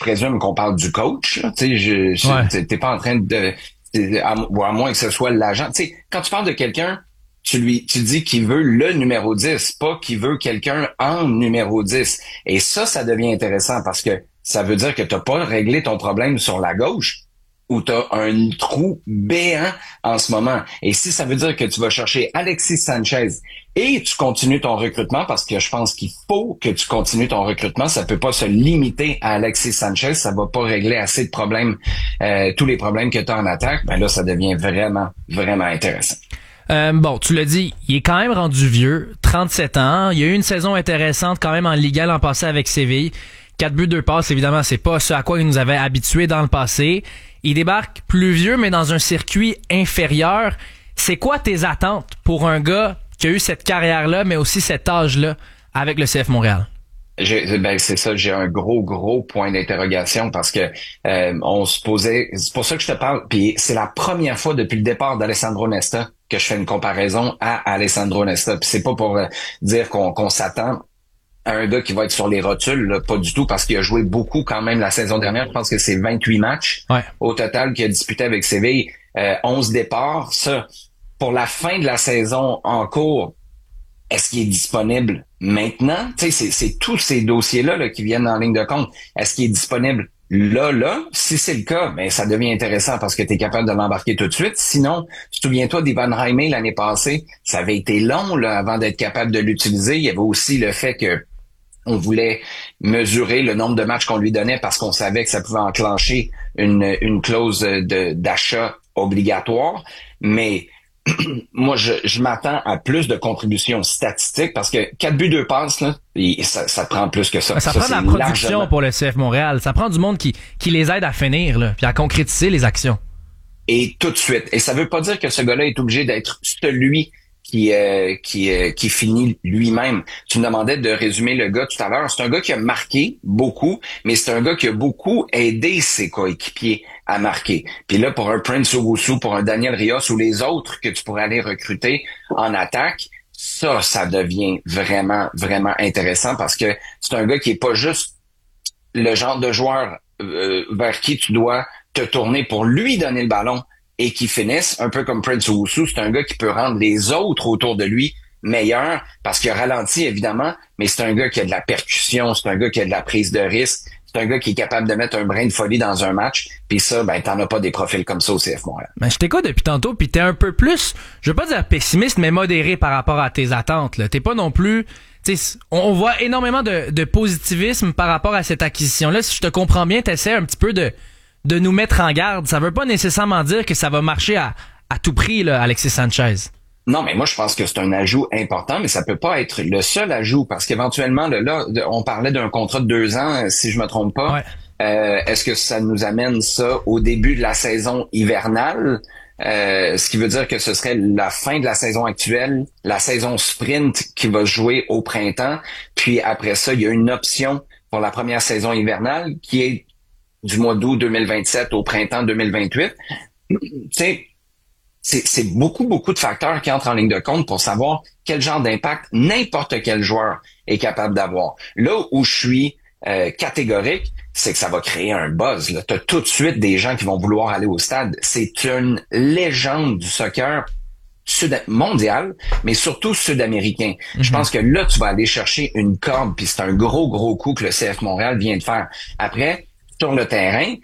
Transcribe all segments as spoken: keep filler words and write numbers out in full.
présume qu'on parle du coach. Tu sais, je, je Ouais. t'es pas en train de, à, ou à moins que ce soit l'agent. Tu sais, quand tu parles de quelqu'un, tu lui, tu dis qu'il veut le numéro dix, pas qu'il veut quelqu'un en numéro dix. Et ça, ça devient intéressant parce que ça veut dire que t'as pas réglé ton problème sur la gauche ou t'as un trou béant en ce moment. Et si ça veut dire que tu vas chercher Alexis Sanchez et tu continues ton recrutement, parce que je pense qu'il faut que tu continues ton recrutement, ça peut pas se limiter à Alexis Sanchez, ça va pas régler assez de problèmes, euh, tous les problèmes que tu as en attaque, ben là, ça devient vraiment, vraiment intéressant. Euh, bon, tu l'as dit, il est quand même rendu vieux, trente-sept ans. Il y a eu une saison intéressante quand même en Liga l'an passé avec Séville. Quatre buts, deux passes, évidemment, c'est pas ce à quoi il nous avait habitués dans le passé. Il débarque plus vieux, mais dans un circuit inférieur. C'est quoi tes attentes pour un gars qui a eu cette carrière-là, mais aussi cet âge-là avec le C F Montréal? J'ai, ben c'est ça, j'ai un gros gros point d'interrogation parce que euh, on se posait, c'est pour ça que je te parle. Puis c'est la première fois depuis le départ d'Alessandro Nesta que je fais une comparaison à Alessandro Nesta. Puis c'est pas pour euh, dire qu'on, qu'on s'attend à un gars qui va être sur les rotules, là, pas du tout, parce qu'il a joué beaucoup quand même la saison dernière. Je pense que c'est vingt-huit matchs ouais. au total qu'il a disputé avec Séville, euh, onze départs. Ça, pour la fin de la saison en cours. Est-ce qu'il est disponible maintenant? Tu sais, c'est, c'est tous ces dossiers-là là, qui viennent en ligne de compte. Est-ce qu'il est disponible là, là? Si c'est le cas, ben ça devient intéressant parce que tu es capable de l'embarquer tout de suite. Sinon, souviens-toi d'Ivan Raimé l'année passée, ça avait été long là, avant d'être capable de l'utiliser. Il y avait aussi le fait que on voulait mesurer le nombre de matchs qu'on lui donnait parce qu'on savait que ça pouvait enclencher une, une clause de, d'achat obligatoire. Mais moi, je, je m'attends à plus de contributions statistiques parce que quatre buts, deux passes, là, ça, ça prend plus que ça. Ça, ça prend de la production largement pour le C F Montréal. Ça prend du monde qui, qui les aide à finir, là, puis à concrétiser les actions. Et tout de suite. Et ça veut pas dire que ce gars-là est obligé d'être celui qui euh, qui euh, qui finit lui-même. Tu me demandais de résumer le gars tout à l'heure. C'est un gars qui a marqué beaucoup, mais c'est un gars qui a beaucoup aidé ses coéquipiers à marquer. Puis là, pour un Prince Owusu, pour un Daniel Rios ou les autres que tu pourrais aller recruter en attaque, ça, ça devient vraiment, vraiment intéressant parce que c'est un gars qui est pas juste le genre de joueur euh, vers qui tu dois te tourner pour lui donner le ballon et qui finisse, un peu comme Prince Owusu, c'est un gars qui peut rendre les autres autour de lui meilleurs parce qu'il a ralenti, évidemment, mais c'est un gars qui a de la percussion, c'est un gars qui a de la prise de risque, c'est un gars qui est capable de mettre un brin de folie dans un match, puis ça, ben t'en as pas des profils comme ça au C F Montréal. Ben, je t'écoute depuis tantôt, puis t'es un peu plus, je veux pas dire pessimiste, mais modéré par rapport à tes attentes, là. T'es pas non plus... T'sais, on, on voit énormément de, de positivisme par rapport à cette acquisition-là. Si je te comprends bien, t'essaies un petit peu de... de nous mettre en garde. Ça veut pas nécessairement dire que ça va marcher à, à tout prix, là, Alexis Sanchez. Non, mais moi, je pense que c'est un ajout important, mais ça peut pas être le seul ajout, parce qu'éventuellement, là, là on parlait d'un contrat de deux ans, si je me trompe pas. Ouais. Euh, est-ce que ça nous amène ça au début de la saison hivernale? Euh, ce qui veut dire que ce serait la fin de la saison actuelle, la saison sprint qui va se jouer au printemps. Puis après ça, il y a une option pour la première saison hivernale qui est du mois d'août deux mille vingt-sept au printemps deux mille vingt-huit. Tu sais, c'est, c'est beaucoup, beaucoup de facteurs qui entrent en ligne de compte pour savoir quel genre d'impact n'importe quel joueur est capable d'avoir. Là où je suis euh, catégorique, c'est que ça va créer un buzz. Tu as tout de suite des gens qui vont vouloir aller au stade. C'est une légende du soccer sud mondial, mais surtout sud-américain. Mm-hmm. Je pense que là, tu vas aller chercher une corde, puis c'est un gros, gros coup que le C F Montréal vient de faire. Après, sur le terrain,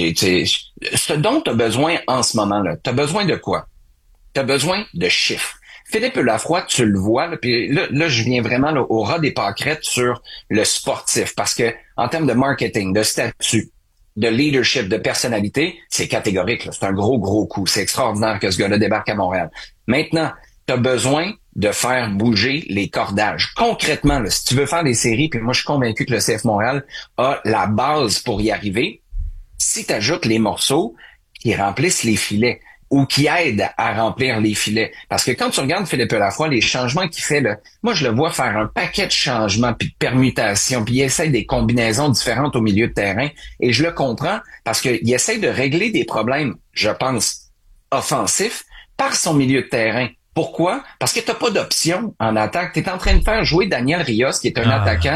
ce dont tu as besoin en ce moment-là, tu as besoin de quoi? Tu as besoin de chiffres. Philippe Lafroy, tu le vois, là, puis là, là, je viens vraiment là, au ras des pâquerettes sur le sportif, parce que en termes de marketing, de statut, de leadership, de personnalité, c'est catégorique. Là. C'est un gros, gros coup. C'est extraordinaire que ce gars-là débarque à Montréal. Maintenant, tu as besoin de faire bouger les cordages. Concrètement, là, si tu veux faire des séries, puis moi, je suis convaincu que le C F Montréal a la base pour y arriver, si tu ajoutes les morceaux qui remplissent les filets ou qui aident à remplir les filets. Parce que quand tu regardes Philippe Lafroy, les changements qu'il fait, là, moi, je le vois faire un paquet de changements puis de permutations, puis il essaie des combinaisons différentes au milieu de terrain, et je le comprends parce qu'il essaie de régler des problèmes, je pense, offensifs par son milieu de terrain. Pourquoi? Parce que t'as pas d'option en attaque. T'es en train de faire jouer Daniel Rios, qui est un ah. attaquant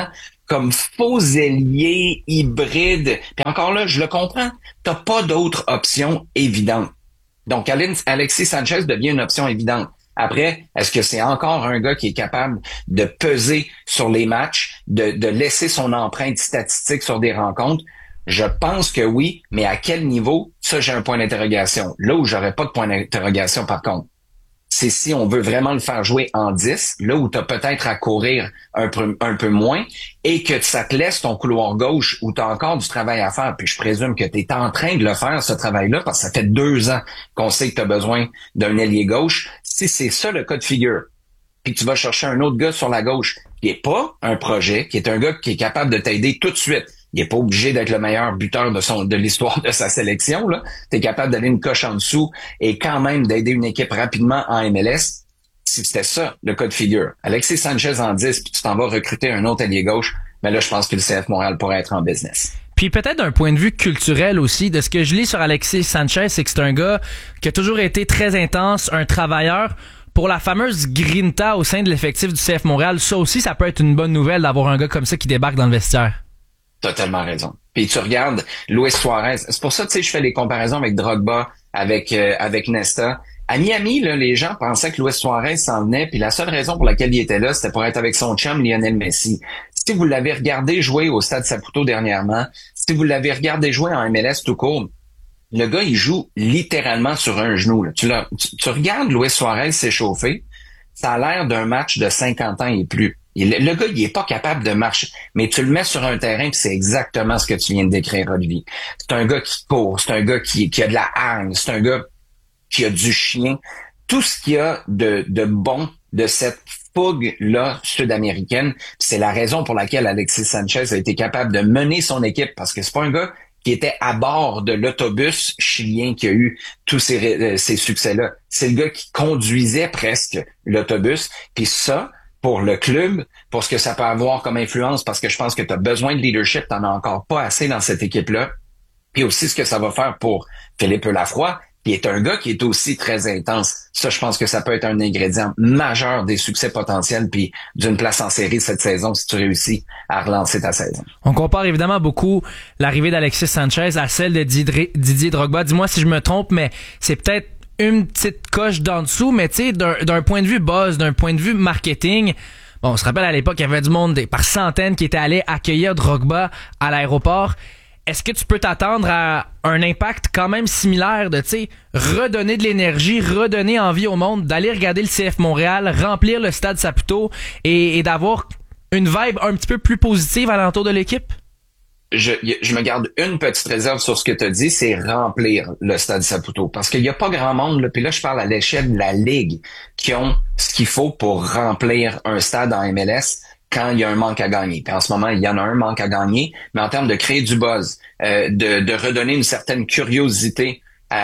comme faux ailier, hybride. Puis encore là, je le comprends, t'as pas d'autre option évidente. Donc, Alexis Sanchez devient une option évidente. Après, est-ce que c'est encore un gars qui est capable de peser sur les matchs, de, de laisser son empreinte statistique sur des rencontres? Je pense que oui, mais à quel niveau? Ça, j'ai un point d'interrogation. Là où j'aurais pas de point d'interrogation, par contre, c'est si on veut vraiment le faire jouer en dix, là où tu as peut-être à courir un peu, un peu moins, et que ça te laisse ton couloir gauche où tu as encore du travail à faire. Puis je présume que tu es en train de le faire, ce travail-là, parce que ça fait deux ans qu'on sait que tu as besoin d'un ailier gauche. Si c'est ça le cas de figure, puis tu vas chercher un autre gars sur la gauche qui est pas un projet, qui est un gars qui est capable de t'aider tout de suite. Il est pas obligé d'être le meilleur buteur de son de l'histoire de sa sélection, là. Tu es capable d'aller une coche en dessous et quand même d'aider une équipe rapidement en M L S. Si c'était ça, le cas de figure. Alexis Sanchez en dix, puis tu t'en vas recruter un autre allié gauche, mais là, je pense que le C F Montréal pourrait être en business. Puis peut-être d'un point de vue culturel aussi, de ce que je lis sur Alexis Sanchez, c'est que c'est un gars qui a toujours été très intense, un travailleur. Pour la fameuse grinta au sein de l'effectif du C F Montréal, ça aussi, ça peut être une bonne nouvelle d'avoir un gars comme ça qui débarque dans le vestiaire. T'as tellement raison. Puis tu regardes Luis Suarez. C'est pour ça, tu sais, je fais les comparaisons avec Drogba, avec euh, avec Nesta. À Miami, là, les gens pensaient que Luis Suarez s'en venait, puis la seule raison pour laquelle il était là, c'était pour être avec son chum Lionel Messi. Si vous l'avez regardé jouer au Stade Saputo dernièrement, si vous l'avez regardé jouer en M L S tout court, le gars, il joue littéralement sur un genou. Là. Tu, tu, tu regardes Luis Suarez s'échauffer, ça a l'air d'un match de cinquante ans et plus. Il, le gars, il est pas capable de marcher. Mais tu le mets sur un terrain, puis c'est exactement ce que tu viens de décrire, Olivier. C'est un gars qui court, c'est un gars qui, qui a de la hargne, c'est un gars qui a du chien. Tout ce qu'il y a de, de bon de cette fougue-là sud-américaine, c'est la raison pour laquelle Alexis Sanchez a été capable de mener son équipe, parce que c'est pas un gars qui était à bord de l'autobus chilien qui a eu tous ces, euh, ces succès-là. C'est le gars qui conduisait presque l'autobus. Puis ça, pour le club, pour ce que ça peut avoir comme influence, parce que je pense que tu as besoin de leadership, tu n'en as encore pas assez dans cette équipe-là. Puis aussi ce que ça va faire pour Philippe Lafroy, qui est un gars qui est aussi très intense. Ça, je pense que ça peut être un ingrédient majeur des succès potentiels puis d'une place en série cette saison si tu réussis à relancer ta saison. On compare évidemment beaucoup l'arrivée d'Alexis Sanchez à celle de Didier Drogba. Dis-moi si je me trompe, mais c'est peut-être une petite coche d'en dessous, mais tu sais, d'un, d'un point de vue buzz, d'un point de vue marketing, bon, on se rappelle à l'époque, il y avait du monde des, par centaines qui étaient allés accueillir Drogba à l'aéroport. Est-ce que tu peux t'attendre à un impact quand même similaire de, tu sais, redonner de l'énergie, redonner envie au monde, d'aller regarder le C F Montréal, remplir le Stade Saputo et, et d'avoir une vibe un petit peu plus positive à l'entour de l'équipe? Je, je me garde une petite réserve sur ce que tu as dit, c'est remplir le Stade Saputo. Parce qu'il n'y a pas grand monde, là, puis là je parle à l'échelle de la Ligue, qui ont ce qu'il faut pour remplir un stade en M L S quand il y a un manque à gagner. Puis en ce moment, il y en a un manque à gagner, mais en termes de créer du buzz, euh, de, de redonner une certaine curiosité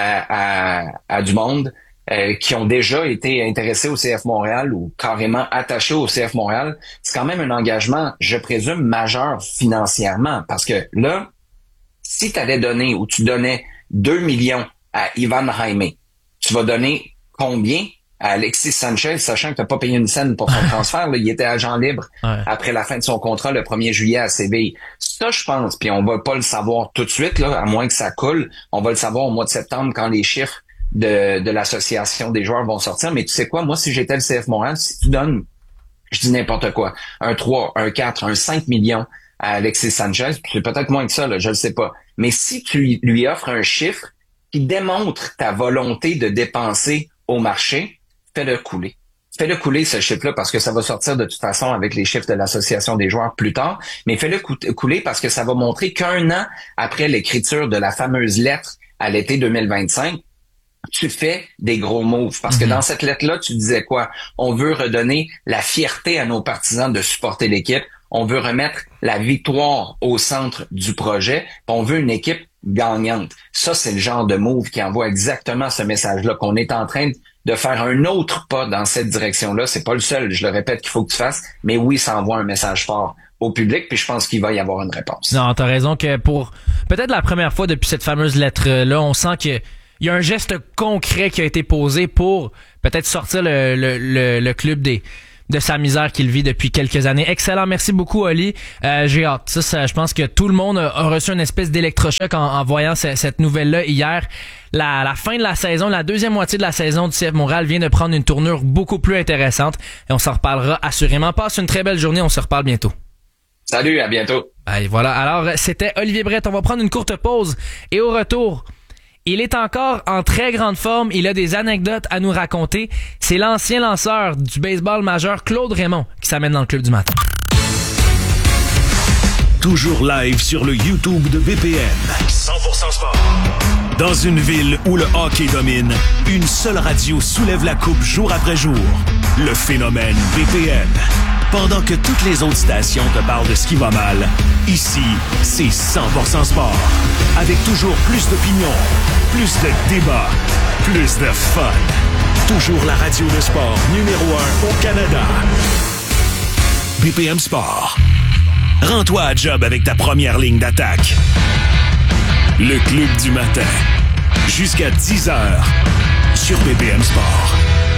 à, à, à du monde euh, qui ont déjà été intéressés au C F Montréal ou carrément attachés au C F Montréal, c'est quand même un engagement, je présume, majeur financièrement. Parce que là, si tu allais donner ou tu donnais deux millions à Ivan Jaime, tu vas donner combien à Alexis Sanchez, sachant que tu n'as pas payé une scène pour son transfert, là, il était agent libre ouais. après la fin de son contrat le premier juillet à Séville. Ça, je pense, puis on va pas le savoir tout de suite, là, à moins que ça coule. On va le savoir au mois de septembre quand les chiffres de, de l'association des joueurs vont sortir. Mais tu sais quoi, moi, si j'étais le C F Montréal, si tu donnes, je dis n'importe quoi, un trois, un quatre, un cinq millions à Alexis Sanchez, c'est peut-être moins que ça, là, je le sais pas. Mais si tu lui offres un chiffre qui démontre ta volonté de dépenser au marché, fais-le couler. Fais-le couler, ce chiffre-là, parce que ça va sortir de toute façon avec les chiffres de l'association des joueurs plus tard, mais fais-le couler parce que ça va montrer qu'un an après l'écriture de la fameuse lettre à l'été deux mille vingt-cinq, tu fais des gros moves. Parce que dans cette lettre-là, tu disais quoi? On veut redonner la fierté à nos partisans de supporter l'équipe. On veut remettre la victoire au centre du projet. On veut une équipe gagnante. Ça, c'est le genre de move qui envoie exactement ce message-là, qu'on est en train de faire un autre pas dans cette direction-là. C'est pas le seul, je le répète, qu'il faut que tu fasses. Mais oui, ça envoie un message fort au public, puis je pense qu'il va y avoir une réponse. Non, t'as raison que pour peut-être la première fois depuis cette fameuse lettre-là, on sent que il y a un geste concret qui a été posé pour peut-être sortir le, le, le, le club des de sa misère qu'il vit depuis quelques années. Excellent, merci beaucoup Oli. Euh, j'ai hâte. Ça, ça, je pense que tout le monde a, a reçu une espèce d'électrochoc en, en voyant ce, cette nouvelle-là hier. La, la fin de la saison, la deuxième moitié de la saison du C F Montréal vient de prendre une tournure beaucoup plus intéressante et on s'en reparlera assurément. Passe une très belle journée, on se reparle bientôt. Salut, à bientôt. Et voilà, alors c'était Olivier Brett. On va prendre une courte pause et au retour, il est encore en très grande forme. Il a des anecdotes à nous raconter. C'est l'ancien lanceur du baseball majeur Claude Raymond qui s'amène dans le club du matin. Toujours live sur le YouTube de V P N. cent pour cent sport. Dans une ville où le hockey domine, une seule radio soulève la coupe jour après jour. Le phénomène V P N. Pendant que toutes les autres stations te parlent de ce qui va mal, ici, c'est cent pour cent sport. Avec toujours plus d'opinions, plus de débats, plus de fun. Toujours la radio de sport numéro un au Canada. B P M Sport. Rends-toi à job avec ta première ligne d'attaque. Le club du matin. Jusqu'à dix heures sur B P M Sport.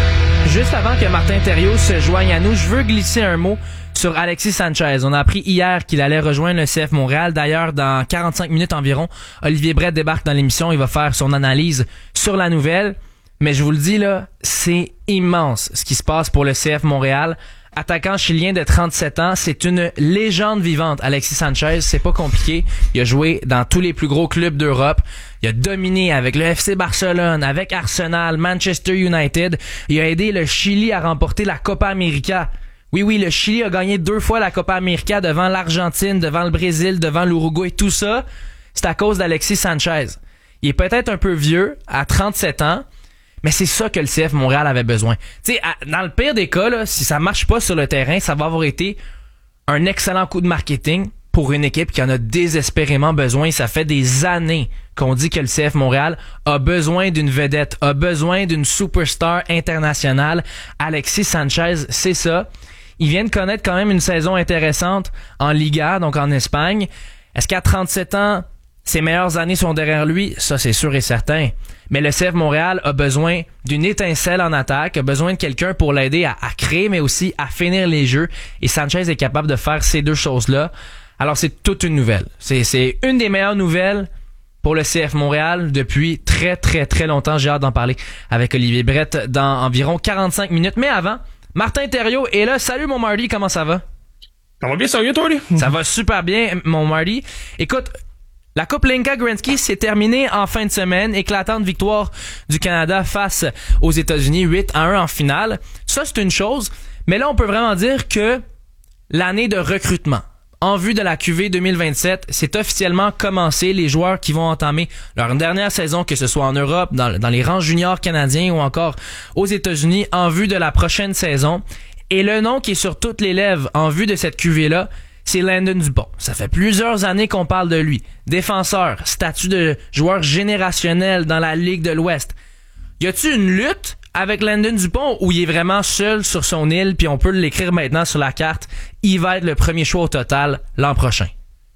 Juste avant que Martin Thériault se joigne à nous, je veux glisser un mot sur Alexis Sanchez. On a appris hier qu'il allait rejoindre le C F Montréal. D'ailleurs, dans quarante-cinq minutes environ, Olivier Brett débarque dans l'émission. Il va faire son analyse sur la nouvelle. Mais je vous le dis, là, c'est immense ce qui se passe pour le C F Montréal. Attaquant chilien de trente-sept ans, c'est une légende vivante. Alexis Sanchez, c'est pas compliqué. Il a joué dans tous les plus gros clubs d'Europe. Il a dominé avec le F C Barcelone, avec Arsenal, Manchester United. Il a aidé le Chili à remporter la Copa América. Oui, oui, le Chili a gagné deux fois la Copa América devant l'Argentine, devant le Brésil, devant l'Uruguay. Tout ça, c'est à cause d'Alexis Sanchez. Il est peut-être un peu vieux, à trente-sept ans, mais c'est ça que le C F Montréal avait besoin. Tu sais, dans le pire des cas, là, si ça marche pas sur le terrain, ça va avoir été un excellent coup de marketing pour une équipe qui en a désespérément besoin. Ça fait des années qu'on dit que le C F Montréal a besoin d'une vedette, a besoin d'une superstar internationale. Alexis Sanchez, c'est ça. Il vient de connaître quand même une saison intéressante en Liga, donc en Espagne. Est-ce qu'à trente-sept ans, ses meilleures années sont derrière lui? Ça, c'est sûr et certain. Mais le C F Montréal a besoin d'une étincelle en attaque, a besoin de quelqu'un pour l'aider à, à créer, mais aussi à finir les jeux. Et Sanchez est capable de faire ces deux choses-là. Alors, c'est toute une nouvelle. C'est, c'est une des meilleures nouvelles pour le C F Montréal depuis très, très, très longtemps. J'ai hâte d'en parler avec Olivier Brett dans environ quarante-cinq minutes. Mais avant, Martin Thériault est là. Salut, mon Marty, comment ça va? Ça va bien, sérieux, toi, lui? Ça va super bien, mon Marty. Écoute, la Coupe Linka Gretzky s'est terminée en fin de semaine. Éclatante victoire du Canada face aux États-Unis, huit à un en finale. Ça, c'est une chose. Mais là, on peut vraiment dire que l'année de recrutement en vue de la Q V deux mille vingt-sept, c'est officiellement commencé. Les joueurs qui vont entamer leur dernière saison, que ce soit en Europe, dans, dans les rangs juniors canadiens ou encore aux États-Unis, en vue de la prochaine saison. Et le nom qui est sur toutes les lèvres en vue de cette Q V-là, c'est Landon Dupont. Ça fait plusieurs années qu'on parle de lui. Défenseur, statut de joueur générationnel dans la Ligue de l'Ouest. Y a-t-il une lutte avec Landon Dupont où il est vraiment seul sur son île, puis on peut l'écrire maintenant sur la carte? Il va être le premier choix au total l'an prochain.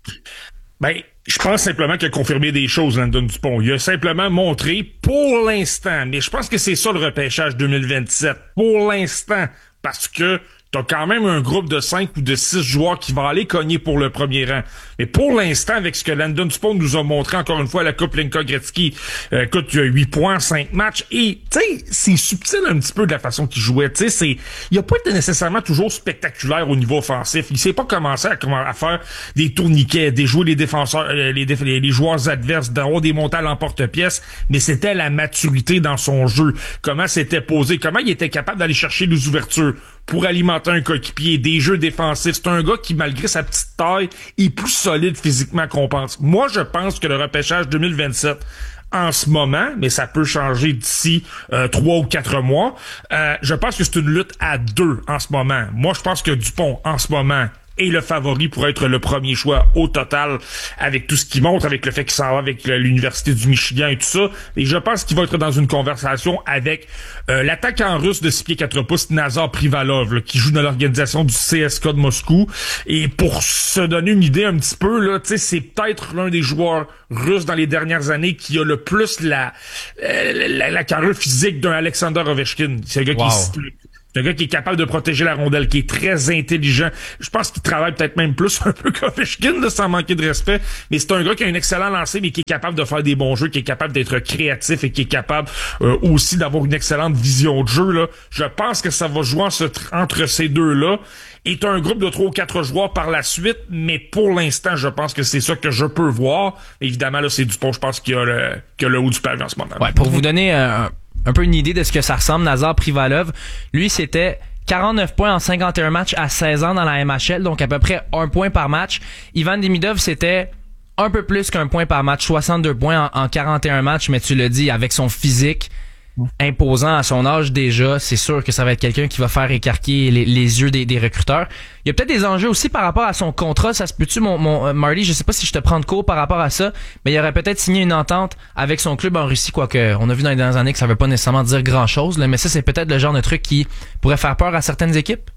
Ben, je pense simplement qu'il a confirmé des choses, Landon Dupont. Il a simplement montré, pour l'instant, mais je pense que c'est ça le repêchage deux mille vingt-sept, pour l'instant, parce que t'as quand même un groupe de cinq ou de six joueurs qui vont aller cogner pour le premier rang. Mais pour l'instant, avec ce que Landon Dupont nous a montré encore une fois à la Coupe Linka Gretzky, euh, écoute, il y a huit points, cinq matchs, et tu sais, c'est subtil un petit peu de la façon qu'il jouait. Tu sais, c'est, il a pas été nécessairement toujours spectaculaire au niveau offensif. Il s'est pas commencé à, à faire des tourniquets, des jouer les défenseurs, euh, les, déf- les joueurs adverses, d'avoir des montants à l'emporte-pièce, mais c'était la maturité dans son jeu. Comment c'était posé, comment il était capable d'aller chercher les ouvertures pour alimenter un coéquipier, des jeux défensifs. C'est un gars qui, malgré sa petite taille, est plus solide physiquement qu'on pense. Moi, je pense que le repêchage deux mille vingt-sept, en ce moment, mais ça peut changer d'ici euh, trois ou quatre mois, euh, je pense que c'est une lutte à deux en ce moment. Moi, je pense que Dupont, en ce moment, est le favori pour être le premier choix au total, avec tout ce qu'il montre, avec le fait qu'il s'en va avec l'Université du Michigan et tout ça. Et je pense qu'il va être dans une conversation avec euh, l'attaquant russe de six pieds quatre pouces, Nazar Privalov, là, qui joue dans l'organisation du C S K a de Moscou. Et pour se donner une idée un petit peu, là, tu sais, c'est peut-être l'un des joueurs russes dans les dernières années qui a le plus la, euh, la, la carrure physique d'un Alexander Ovechkin. C'est un gars wow. qui C'est un gars qui est capable de protéger la rondelle, qui est très intelligent. Je pense qu'il travaille peut-être même plus un peu qu'Ovechkin, là, sans manquer de respect. Mais c'est un gars qui a un excellent lancer, mais qui est capable de faire des bons jeux, qui est capable d'être créatif et qui est capable euh, aussi d'avoir une excellente vision de jeu. Là. Je pense que ça va jouer en ce, entre ces deux-là. Est un groupe de trois ou quatre joueurs par la suite, mais pour l'instant, je pense que c'est ça que je peux voir. Évidemment, là, c'est Dupont, je pense, qu'il y a le, qu'il y a le haut du pavillon en ce moment. Ouais, pour vous donner un, un peu une idée de ce que ça ressemble, Nazar Privalov, lui, c'était quarante-neuf points en cinquante et un matchs à seize ans dans la M H L, donc à peu près un point par match. Ivan Demidov, c'était un peu plus qu'un point par match, soixante-deux points en, en quarante et un matchs, mais tu l'as dit, avec son physique imposant à son âge déjà, c'est sûr que ça va être quelqu'un qui va faire écarquiller les, les yeux des, des recruteurs. Il y a peut-être des enjeux aussi par rapport à son contrat. Ça se peut-tu, mon, mon euh, Marty? Je sais pas si je te prends de court par rapport à ça, mais il aurait peut-être signé une entente avec son club en Russie, quoique on a vu dans les dernières années que ça veut pas nécessairement dire grand-chose, là, mais ça, c'est peut-être le genre de truc qui pourrait faire peur à certaines équipes.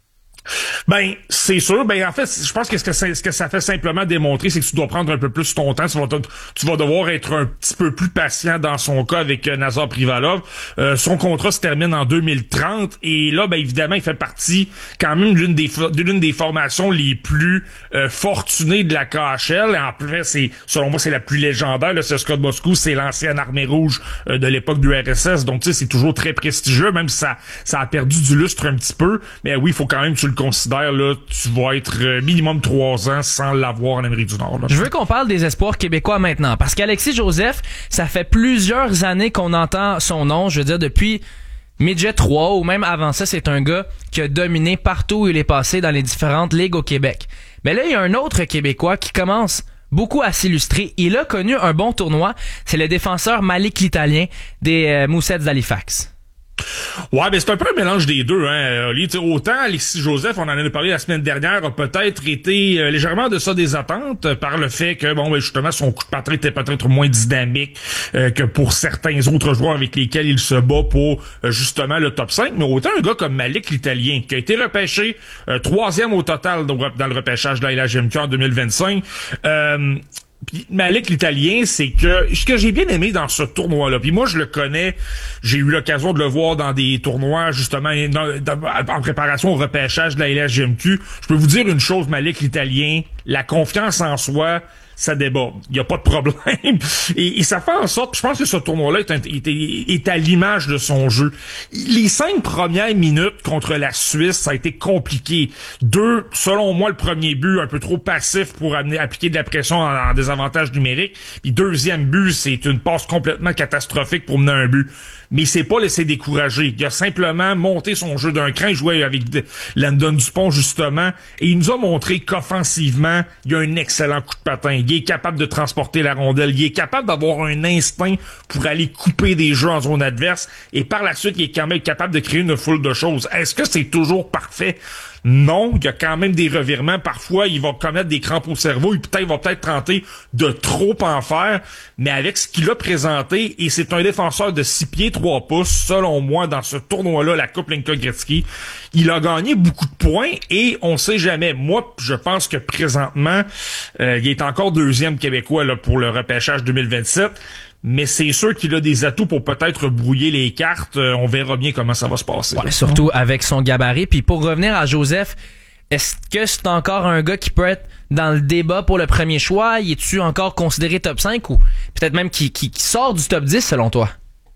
Ben, c'est sûr. Ben, en fait, je pense que ce que ça, ce que ça fait simplement démontrer, c'est que tu dois prendre un peu plus ton temps. Tu vas, tu vas devoir être un petit peu plus patient dans son cas avec euh, Nazar Privalov. Euh, son contrat se termine en deux mille trente et là, ben, évidemment, il fait partie quand même d'une des, d'une des formations les plus euh, fortunées de la K H L. Et en plus, c'est, selon moi, c'est la plus légendaire. Là, c'est Scott Moscou, c'est l'ancienne armée rouge euh, de l'époque du R S S. Donc, tu sais, c'est toujours très prestigieux, même si ça, ça a perdu du lustre un petit peu. Mais oui, il faut quand même que tu le considères, là, tu vas être minimum trois ans sans l'avoir en Amérique du Nord. Là. Je veux qu'on parle des espoirs québécois maintenant, parce qu'Alexis Joseph, ça fait plusieurs années qu'on entend son nom, je veux dire depuis Midget trois ou même avant ça, c'est un gars qui a dominé partout où il est passé dans les différentes ligues au Québec. Mais là, il y a un autre Québécois qui commence beaucoup à s'illustrer. Il a connu un bon tournoi, c'est le défenseur Malik l'Italien des euh, Moussets d'Halifax. Ouais, ben c'est un peu un mélange des deux, hein, Oli. Autant Alexis Joseph, on en a parlé la semaine dernière, a peut-être été euh, légèrement de ça des attentes euh, par le fait que, bon, ben justement, son coup de patin était peut-être moins dynamique euh, que pour certains autres joueurs avec lesquels il se bat pour euh, justement le top cinq. Mais autant un gars comme Malik l'Italien, qui a été repêché euh, troisième au total dans, dans le repêchage de la L H M Q en deux mille vingt-cinq, euh, Puis Malik l'Italien, c'est que ce que j'ai bien aimé dans ce tournoi-là, puis moi je le connais, j'ai eu l'occasion de le voir dans des tournois justement dans, dans, en préparation au repêchage de la L H G M Q. Je peux vous dire une chose, Malik l'Italien, la confiance en soi, ça déborde. Il n'y a pas de problème. Et, et ça fait en sorte, je pense que ce tournoi-là est, est, est à l'image de son jeu. Les cinq premières minutes contre la Suisse, ça a été compliqué. Deux, selon moi, le premier but, un peu trop passif pour amener, appliquer de la pression en, en désavantage numérique. Puis deuxième but, c'est une passe complètement catastrophique pour mener un but. Mais il s'est pas laissé décourager. Il a simplement monté son jeu d'un cran. Il jouait avec Landon Dupont, justement. Et il nous a montré qu'offensivement, il a un excellent coup de patin. Il est capable de transporter la rondelle. Il est capable d'avoir un instinct pour aller couper des jeux en zone adverse. Et par la suite, il est quand même capable de créer une foule de choses. Est-ce que c'est toujours parfait? Non, il y a quand même des revirements. Parfois, il va commettre des crampes au cerveau. Il, peut-être, il va peut-être tenter de trop en faire. Mais avec ce qu'il a présenté, et c'est un défenseur de six pieds trois pouces, selon moi, dans ce tournoi-là, la Coupe Linka-Gretzky, il a gagné beaucoup de points et on sait jamais. Moi, je pense que présentement, euh, il est encore deuxième Québécois là, pour le repêchage deux mille vingt-sept. Mais c'est sûr qu'il a des atouts pour peut-être brouiller les cartes. Euh, on verra bien comment ça va se passer. Ouais, surtout avec son gabarit. Puis pour revenir à Joseph, est-ce que c'est encore un gars qui peut être dans le débat pour le premier choix? Y es-tu encore considéré top cinq ou peut-être même qui, qui, qui sort du top dix selon toi?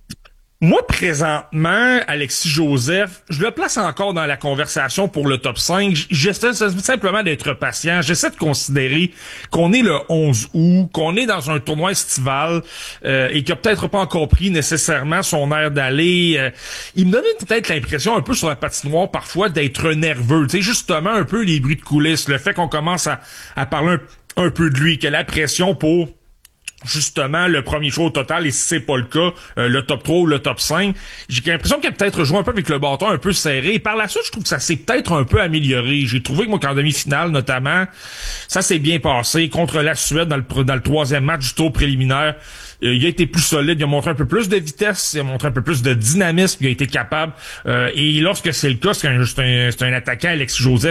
Moi, présentement, Alexis Joseph, je le place encore dans la conversation pour le top cinq. J'essaie simplement d'être patient. J'essaie de considérer qu'on est le onze août, qu'on est dans un tournoi estival euh, et qu'il a peut-être pas encore pris nécessairement son air d'aller. Euh, il me donnait peut-être l'impression, un peu sur la patinoire, parfois, d'être nerveux. Tu sais, justement, un peu les bruits de coulisses, le fait qu'on commence à, à parler un, un peu de lui, que la pression pour... justement le premier choix au total, et si c'est pas le cas, euh, le top trois ou le top cinq, j'ai l'impression qu'il a peut-être joué un peu avec le bâton un peu serré. Et par la suite, je trouve que ça s'est peut-être un peu amélioré. J'ai trouvé que moi, qu'en demi-finale, notamment, ça s'est bien passé contre la Suède dans le, dans le troisième match du tour préliminaire. Euh, il a été plus solide, il a montré un peu plus de vitesse, il a montré un peu plus de dynamisme, il a été capable. Euh, et lorsque c'est le cas, c'est un, c'est un, c'est un attaquant, Alexis Joseph, qui est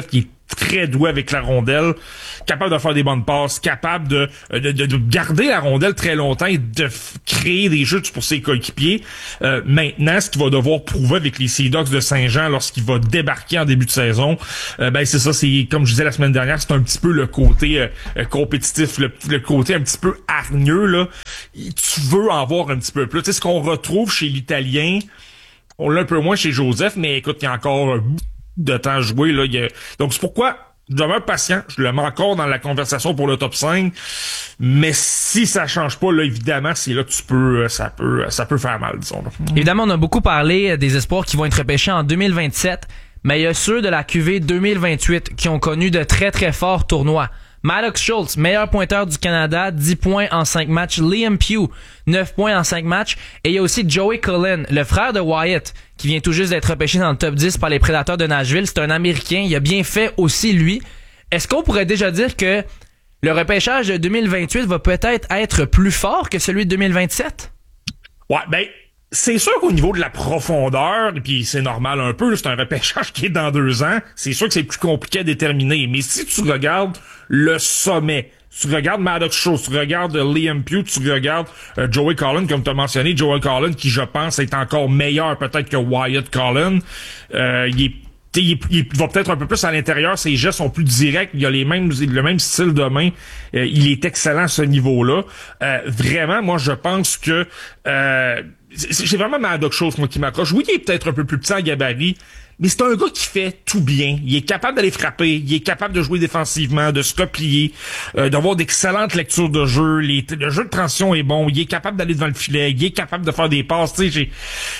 très doué avec la rondelle, capable de faire des bonnes passes, capable de, de, de, de garder la rondelle très longtemps et de f- créer des jeux pour ses coéquipiers. Euh, maintenant, ce qu'il va devoir prouver avec les Sea Dogs de Saint-Jean lorsqu'il va débarquer en début de saison, euh, ben c'est ça, c'est comme je disais la semaine dernière, c'est un petit peu le côté euh, compétitif, le, le côté un petit peu hargneux, là. Tu veux en voir un petit peu plus. Tu sais, ce qu'on retrouve chez l'Italien, on l'a un peu moins chez Joseph, mais écoute, il y a encore de temps à jouer, là. Il y a... Donc, c'est pourquoi je demeure patient. Je le mets encore dans la conversation pour le top cinq. Mais si ça change pas, là, évidemment, c'est là que tu peux, ça peut, ça peut faire mal, disons, là. Évidemment, on a beaucoup parlé des espoirs qui vont être repêchés en deux mille vingt-sept, mais il y a ceux de la Q V deux mille vingt-huit qui ont connu de très très forts tournois. Maddox Schultz, meilleur pointeur du Canada, dix points en cinq matchs. Liam Pugh, neuf points en cinq matchs. Et il y a aussi Joey Cullen, le frère de Wyatt, qui vient tout juste d'être repêché dans le top dix par les Prédateurs de Nashville. C'est un Américain, il a bien fait aussi lui. Est-ce qu'on pourrait déjà dire que le repêchage de deux mille vingt-huit va peut-être être plus fort que celui de deux mille vingt-sept? Ouais, ben... C'est sûr qu'au niveau de la profondeur, puis c'est normal un peu, c'est un repêchage qui est dans deux ans, c'est sûr que c'est plus compliqué à déterminer. Mais si tu regardes le sommet, tu regardes Maddox Schultz, tu regardes Liam Pugh, tu regardes euh, Joey Cullen, comme tu as mentionné, Joey Cullen, qui je pense est encore meilleur peut-être que Wyatt Cullen. Euh, il est Il, il va peut-être un peu plus à l'intérieur, ses gestes sont plus directs, il a les mêmes, le même style de main, euh, il est excellent à ce niveau-là. Euh, vraiment, moi je pense que euh, c'est, c'est vraiment Maddox Schultz, moi, qui m'accroche. Oui, il est peut-être un peu plus petit en gabarit, mais c'est un gars qui fait tout bien. Il est capable d'aller frapper, il est capable de jouer défensivement, de se replier, euh, d'avoir d'excellentes lectures de jeu. Les, le jeu de transition est bon, il est capable d'aller devant le filet, il est capable de faire des passes. Tu sais, j'ai,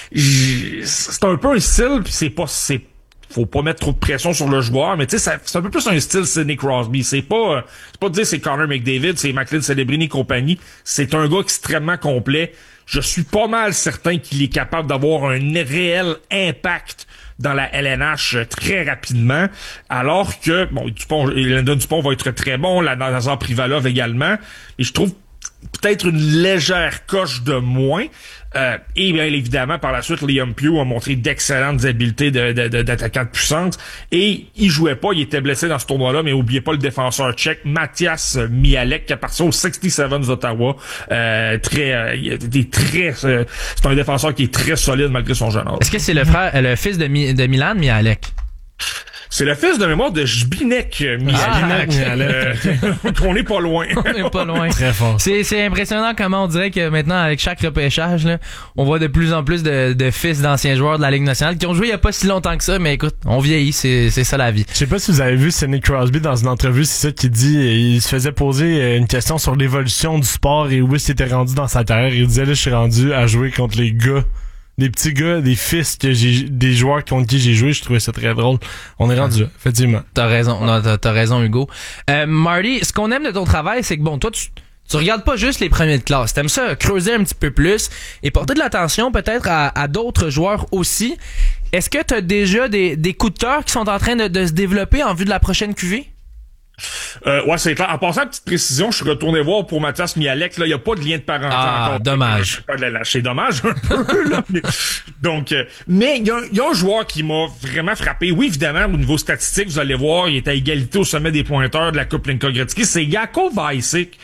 j'ai, c'est un peu un style, puis c'est pas, c'est faut pas mettre trop de pression sur le joueur, mais tu sais, c'est un peu plus un style Sidney Crosby. C'est pas, euh, c'est pas de dire c'est Connor McDavid, c'est McLeod Celebrini et compagnie. C'est un gars extrêmement complet. Je suis pas mal certain qu'il est capable d'avoir un réel impact dans la L N H très rapidement, alors que, bon, Dupont, Landon Dupont va être très bon, la Nazar Privalov également, et je trouve peut-être une légère coche de moins. Euh, et bien évidemment, par la suite, Liam Pugh a montré d'excellentes habiletés de, de, de, d'attaquant de puissance. Et il jouait pas, il était blessé dans ce tournoi-là, mais oubliez pas le défenseur tchèque, Mathias Mihalek, qui appartient aux soixante-sept d'Ottawa. Euh, très, euh, il est très, euh, c'est un défenseur qui est très solide malgré son jeune âge. Est-ce que c'est le frère, le fils de, Mi, de Milan Mihalek? C'est le fils de mémoire de Jbinek Mihalek. Ah, euh, on n'est pas loin. On n'est pas loin. Très fort. C'est, c'est impressionnant comment on dirait que maintenant, avec chaque repêchage, là, on voit de plus en plus de, de fils d'anciens joueurs de la Ligue nationale qui ont joué il y a pas si longtemps que ça, mais écoute, on vieillit, c'est, c'est ça la vie. Je sais pas si vous avez vu Sidney Crosby dans une entrevue, c'est ça qu'il dit, il se faisait poser une question sur l'évolution du sport et où il s'était rendu dans sa carrière. Il disait, là, je suis rendu à jouer contre les gars. Des petits gars, des fils que j'ai, des joueurs contre qui j'ai joué, je trouvais ça très drôle. On est rendu là, effectivement. T'as raison, non, t'as, t'as raison, Hugo. Euh, Marty, ce qu'on aime de ton travail, c'est que bon, toi, tu, tu regardes pas juste les premiers de classe. T'aimes ça creuser un petit peu plus et porter de l'attention peut-être à, à d'autres joueurs aussi. Est-ce que t'as déjà des, des coups de cœur qui sont en train de, de se développer en vue de la prochaine Q V? Euh, ouais, c'est clair. En passant, petite précision, je suis retourné voir pour Mathias Mihalek, là, il n'y a pas de lien de parenté ah, encore. dommage. C'est dommage, un peu, là. Donc, euh, mais il y a, y a un joueur qui m'a vraiment frappé. Oui, évidemment, au niveau statistique, vous allez voir, il est à égalité au sommet des pointeurs de la Coupe Linka-Gretzky. C'est Jakub Weissik,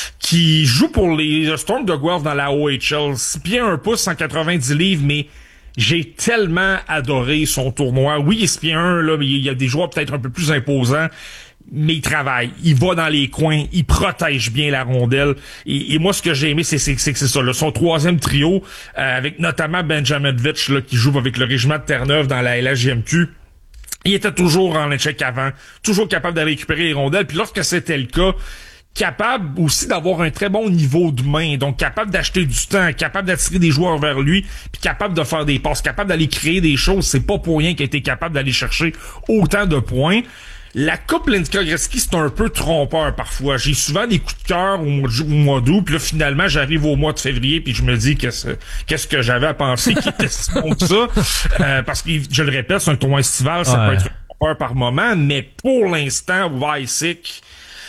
qui joue pour les Storm de Guelph dans la O H L. six pieds un pouce, cent quatre-vingt-dix livres, mais j'ai tellement adoré son tournoi. Oui, il est six pieds un, là, mais il y a des joueurs peut-être un peu plus imposants. Mais il travaille, il va dans les coins, il protège bien la rondelle. Et, et moi, ce que j'ai aimé, c'est, c'est, c'est, c'est ça, là, son troisième trio, euh, avec notamment Benjamin Vitch, là, qui joue avec le régiment de Terre-Neuve dans la L H J M Q. Il était toujours en échec avant, toujours capable de récupérer les rondelles. Puis lorsque c'était le cas, capable aussi d'avoir un très bon niveau de main, donc capable d'acheter du temps, capable d'attirer des joueurs vers lui, puis capable de faire des passes, capable d'aller créer des choses. C'est pas pour rien qu'il a été capable d'aller chercher autant de points. La Coupe Linka-Gretzky, c'est un peu trompeur parfois. J'ai souvent des coups de cœur au mois, de, au mois d'août, puis là, finalement, j'arrive au mois de février, puis je me dis qu'est-ce, qu'est-ce que j'avais à penser qui était si bon que ça. Euh, parce que, je le répète, c'est un tournoi estival, ça ouais. peut être trompeur par moment, mais pour l'instant, Weissik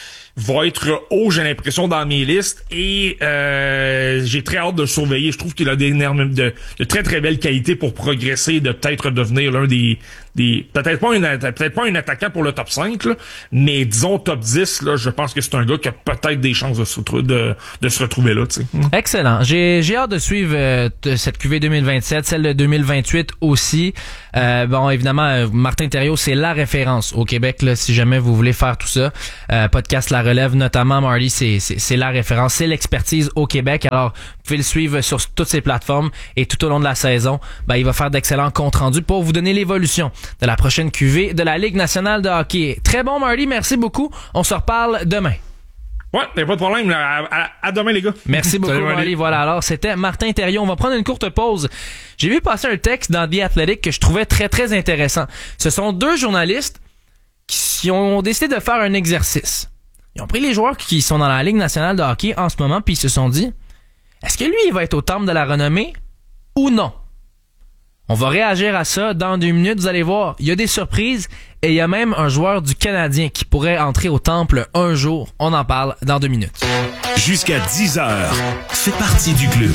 va être haut, j'ai l'impression, dans mes listes, et euh, j'ai très hâte de le surveiller. Je trouve qu'il a des de, de très très belles qualités pour progresser, de peut-être devenir l'un des des peut-être pas un peut-être pas un attaquant pour le top cinq, là, mais disons top dix, là, je pense que c'est un gars qui a peut-être des chances de se, de, de se retrouver là. T'sais. Excellent. J'ai, j'ai hâte de suivre euh, cette Q V deux mille vingt-sept, celle de deux mille vingt-huit aussi. Euh, bon, évidemment, euh, Martin Thériault, c'est la référence au Québec, là, si jamais vous voulez faire tout ça. Euh, podcast La Relève, notamment, Marty, c'est, c'est, c'est la référence, c'est l'expertise au Québec. Alors, vous pouvez le suivre sur toutes ces plateformes et tout au long de la saison, ben, il va faire d'excellents comptes rendus pour vous donner l'évolution de la prochaine Q V de la Ligue nationale de hockey. Très bon, Marty, merci beaucoup. On se reparle demain. Ouais, y'a pas de problème. À, à, à demain, les gars. Merci beaucoup, Salut, Marty. Voilà, alors, c'était Martin Thériault. On va prendre une courte pause. J'ai vu passer un texte dans The Athletic que je trouvais très, très intéressant. Ce sont deux journalistes qui ont décidé de faire un exercice. Ils ont pris les joueurs qui sont dans la Ligue nationale de hockey en ce moment, puis ils se sont dit, est-ce que lui, il va être au temple de la renommée ou non? On va réagir à ça dans deux minutes. Vous allez voir, il y a des surprises et il y a même un joueur du Canadien qui pourrait entrer au temple un jour. On en parle dans deux minutes. Jusqu'à dix heures, fais partie du club.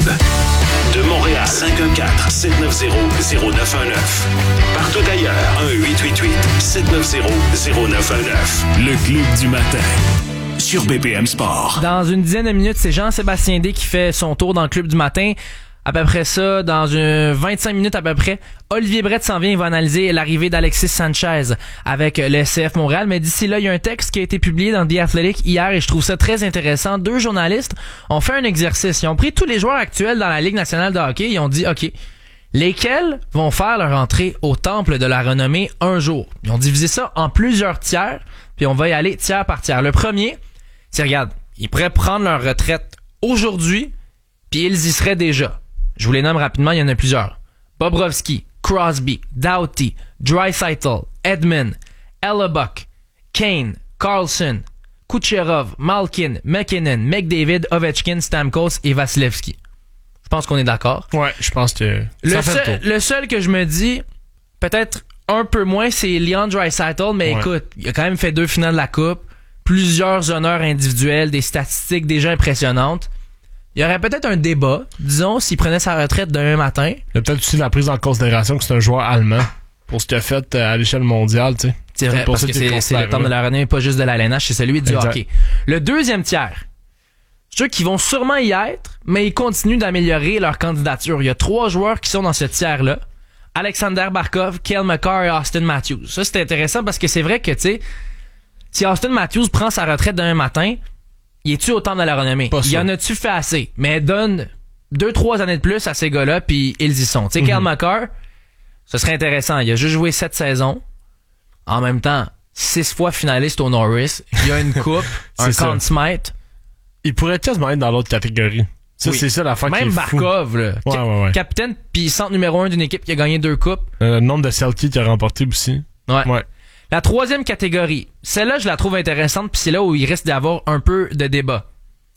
De Montréal, cinq un quatre, sept neuf zéro, zéro neuf un neuf. Partout ailleurs, un huit huit huit, sept neuf zéro, zéro neuf un neuf. Le club du matin. Sur B P M Sport. Dans une dizaine de minutes, c'est Jean-Sébastien D qui fait son tour dans le club du matin. À peu près ça, dans une vingt-cinq minutes à peu près, Olivier Brett s'en vient, il va analyser l'arrivée d'Alexis Sanchez avec le S C F Montréal. Mais d'ici là, il y a un texte qui a été publié dans The Athletic hier et je trouve ça très intéressant. Deux journalistes ont fait un exercice. Ils ont pris tous les joueurs actuels dans la Ligue nationale de hockey. Ils ont dit, OK, lesquels vont faire leur entrée au temple de la renommée un jour? Ils ont divisé ça en plusieurs tiers, puis on va y aller tiers par tiers. Le premier, c'est, regarde, ils pourraient prendre leur retraite aujourd'hui, puis ils y seraient déjà. Je vous les nomme rapidement, il y en a plusieurs. Bobrovsky, Crosby, Doughty, Draisaitl, Edman, Hellebuck, Kane, Carlson, Kucherov, Malkin, McKinnon, McDavid, Ovechkin, Stamkos et Vasilevski. Je pense qu'on est d'accord. Ouais, je pense que le ça fait seul, le tour. le seul que je me dis, peut-être un peu moins, c'est Leon Draisaitl, mais ouais. Écoute, il a quand même fait deux finales de la Coupe, plusieurs honneurs individuels, des statistiques déjà impressionnantes. Il y aurait peut-être un débat, disons, s'il prenait sa retraite demain matin. Il y a peut-être aussi la prise en considération que c'est un joueur allemand pour ce qu'il a fait à l'échelle mondiale, tu sais. C'est vrai, parce que c'est, c'est le temps de la renommée, pas juste de la L N H, c'est celui du exact. Hockey. Le deuxième tiers, ceux qui vont sûrement y être, mais ils continuent d'améliorer leur candidature. Il y a trois joueurs qui sont dans ce tiers-là. Alexander Barkov, Cale Makar et Austin Matthews. Ça, c'est intéressant parce que c'est vrai que, tu sais, si Austin Matthews prend sa retraite demain matin, il est-tu au temple de la renommée? Il y en a-tu fait assez? Mais donne deux, trois années de plus à ces gars-là, puis ils y sont. Tu sais, mm-hmm. Cale Makar, ce serait intéressant. Il a juste joué sept saisons. En même temps, six fois finaliste au Norris. Il y a une coupe, un Conn Smythe. Il pourrait quasiment être dans l'autre catégorie. Ça, oui. C'est ça l'affaire qui est Même Barkov, fou. là. Ouais, ouais, ouais. Capitaine puis centre numéro un d'une équipe qui a gagné deux coupes. Euh, le nombre de Selkie qu'il a remporté aussi. Ouais. ouais. La troisième catégorie, celle-là, je la trouve intéressante, puis c'est là où il risque d'avoir un peu de débat.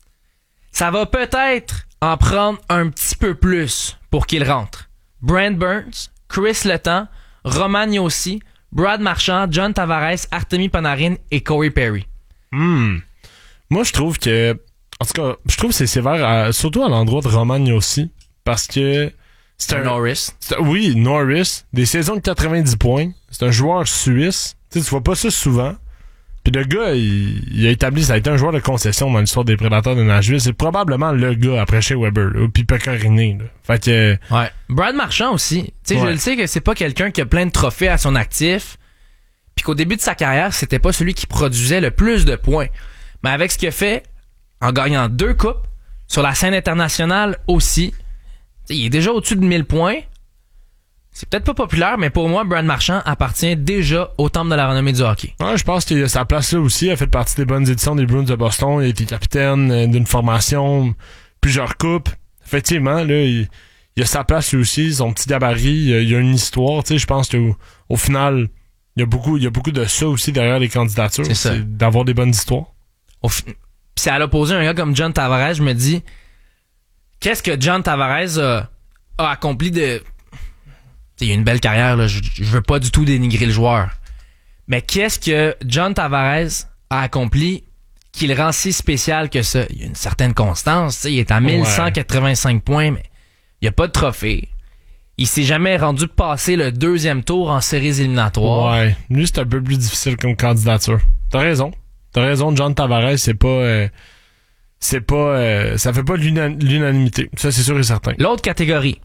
Ça va peut-être en prendre un petit peu plus pour qu'il rentre. Brent Burns, Chris Letang, Roman Josi, Brad Marchand, John Tavares, Artemi Panarin et Corey Perry. Hmm. Moi, je trouve que... En tout cas, je trouve que c'est sévère, à, surtout à l'endroit de Roman Josi, parce que... C'est un Norris. C'est, oui, Norris. Des saisons de quatre-vingt-dix points. C'est un joueur suisse. Tu sais, tu vois pas ça souvent. Puis le gars, il, il a établi, ça a été un joueur de concession dans l'histoire des Prédateurs de Nashville. C'est probablement le gars après Shea Weber, là, puis Pecorine. Là. Fait que... Ouais. Brad Marchand aussi. Tu sais, ouais. Je le sais que c'est pas quelqu'un qui a plein de trophées à son actif. Puis qu'au début de sa carrière, c'était pas celui qui produisait le plus de points. Mais avec ce qu'il a fait, en gagnant deux coupes, sur la scène internationale aussi, il est déjà au-dessus de mille points. C'est peut-être pas populaire, mais pour moi, Brad Marchand appartient déjà au temple de la renommée du hockey. Ouais, je pense qu'il a sa place là aussi. Il a fait partie des bonnes éditions des Bruins de Boston. Il a été capitaine d'une formation, plusieurs coupes. Effectivement, là, il, il a sa place lui aussi. Son petit gabarit, il a, il a une histoire. Tu sais, je pense qu'au au final, il y a beaucoup, il y a beaucoup de ça aussi derrière les candidatures. C'est ça. C'est d'avoir des bonnes histoires. Au fi- Puis c'est à l'opposé, un gars comme John Tavares, je me dis, qu'est-ce que John Tavares a, a accompli de... T'sais, il a une belle carrière, là. Je, je veux pas du tout dénigrer le joueur. Mais qu'est-ce que John Tavares a accompli qui le rend si spécial que ça? Il y a une certaine constance. T'sais, il est à mille cent quatre-vingt-cinq ouais. points, mais il n'y a pas de trophée. il s'est jamais rendu passer le deuxième tour en séries éliminatoires. Ouais, lui c'est un peu plus difficile comme candidature. T'as raison. T'as raison, John Tavares, c'est pas... Euh, c'est pas... Euh, ça fait pas l'una- l'unanimité. Ça, c'est sûr et certain. L'autre catégorie.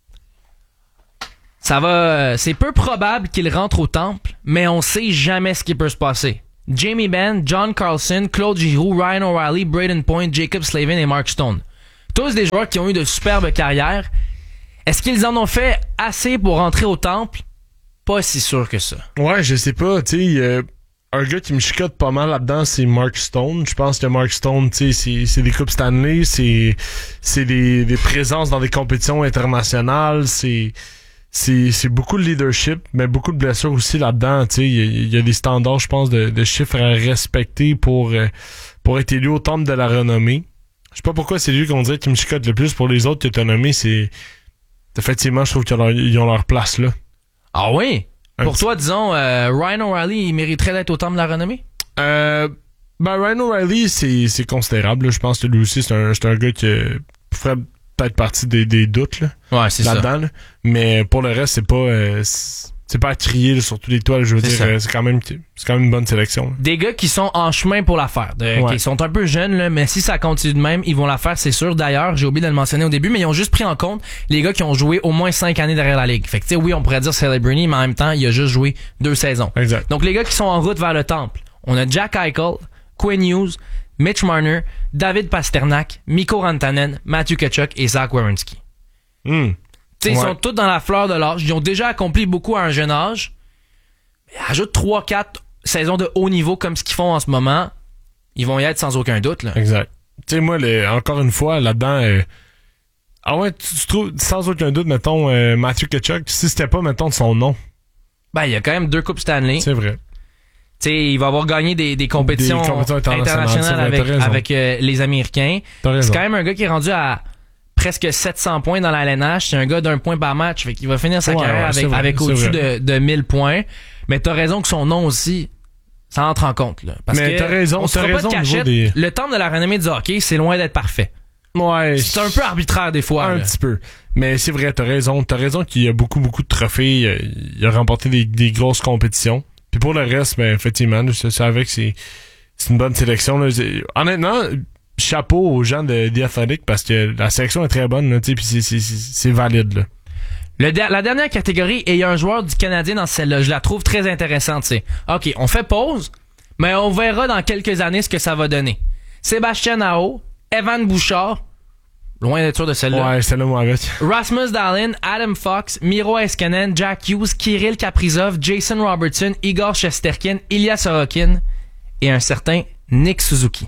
Ça va... C'est peu probable qu'il rentre au temple, mais on sait jamais ce qui peut se passer. Jamie Benn, John Carlson, Claude Giroux, Ryan O'Reilly, Braden Point, Jacob Slavin et Mark Stone. Tous des joueurs qui ont eu de superbes carrières. Est-ce qu'ils en ont fait assez pour rentrer au temple? Pas si sûr que ça. Ouais, je sais pas, tu sais... Euh... Un gars qui me chicote pas mal là-dedans, c'est Mark Stone. Je pense que Mark Stone, tu sais, c'est, c'est des Coupes Stanley, c'est, c'est des, des présences dans des compétitions internationales, c'est, c'est, c'est beaucoup de leadership, mais beaucoup de blessures aussi là-dedans, tu sais. Il y, y a des standards, je pense, de, de chiffres à respecter pour, euh, pour être élu au temple de la renommée. Je sais pas pourquoi c'est lui qu'on dirait qui me chicote le plus. Pour les autres que t'as nommés, c'est, effectivement, je trouve qu'ils ont leur, ils ont leur place, là. Ah oui? Un Pour petit... toi, disons, euh, Ryan O'Reilly, il mériterait d'être au temple de la renommée? Euh, ben, Ryan O'Reilly, c'est, c'est considérable, là. Je pense que lui aussi, c'est un, c'est un gars qui euh, ferait peut-être partie des, des doutes, là. Ouais, c'est là-dedans, ça. Là. Mais pour le reste, c'est pas, euh, c'est, c'est pas à crier, là, sur tous les toits, je veux C'est dire, ça. euh, c'est quand même, c'est quand même une bonne sélection, là. Des gars qui sont en chemin pour la faire. De, Ouais. Qui sont un peu jeunes, là, mais si ça continue de même, ils vont la faire, c'est sûr. D'ailleurs, j'ai oublié de le mentionner au début, mais ils ont juste pris en compte les gars qui ont joué au moins cinq années derrière la ligue. Fait que, tu sais, oui, on pourrait dire Celebrini, mais en même temps, il a juste joué deux saisons. Exact. Donc, les gars qui sont en route vers le temple, on a Jack Eichel, Quinn Hughes, Mitch Marner, David Pasternak, Mikko Rantanen, Matthew Tkachuk et Zach Werenski. Hmm. Tu sais, ils Ouais. sont tous dans la fleur de l'âge. Ils ont déjà accompli beaucoup à un jeune âge. Mais ajoute trois quatre saisons de haut niveau comme ce qu'ils font en ce moment. Ils vont y être sans aucun doute, là. Exact. Tu sais, moi, le, encore une fois, là-dedans, euh, ah ouais, tu, tu trouves, sans aucun doute, mettons, euh, Matthew Tkachuk, si c'était pas, mettons, de son nom. Ben, il y a quand même deux Coupes Stanley. C'est vrai. Tu sais, il va avoir gagné des, des compétitions, Des compétitions internationales, internationales c'est vrai, avec, t'as raison. avec euh, les Américains. T'as raison. C'est quand même un gars qui est rendu à presque sept cents points dans la L N H. C'est un gars d'un point par match. Fait qu'il va finir sa Ouais, carrière ouais, c'est avec, vrai, avec c'est au-dessus vrai. de, de mille points. Mais t'as raison que son nom aussi, ça entre en compte, là. Parce Mais que t'as raison, on se t'as fera pas raison de au niveau cachette. des- Le temple de la renommée du hockey, c'est loin d'être parfait. Ouais. C'est un peu arbitraire des fois. Un là. petit peu. Mais c'est vrai, t'as raison. T'as raison qu'il y a beaucoup, beaucoup de trophées. Il a, il a remporté des, des grosses compétitions. Puis pour le reste, ben, effectivement, je savais que c'est, c'est une bonne sélection, là. C'est- honnêtement, chapeau aux gens de The Athletic parce que la sélection est très bonne, là, tu sais, puis c'est, c'est, c'est, c'est valide, là. Le der- la dernière catégorie, et il y a un joueur du Canadien dans celle-là. Je la trouve très intéressante, c'est. OK, on fait pause, mais on verra dans quelques années ce que ça va donner. Sébastien Aho, Evan Bouchard, loin d'être sûr de celle-là. Ouais, c'est là, moi, avec. Rasmus Dahlin, Adam Fox, Miro Heiskanen, Jack Hughes, Kirill Kaprizov, Jason Robertson, Igor Shesterkin, Ilya Sorokin et un certain Nick Suzuki.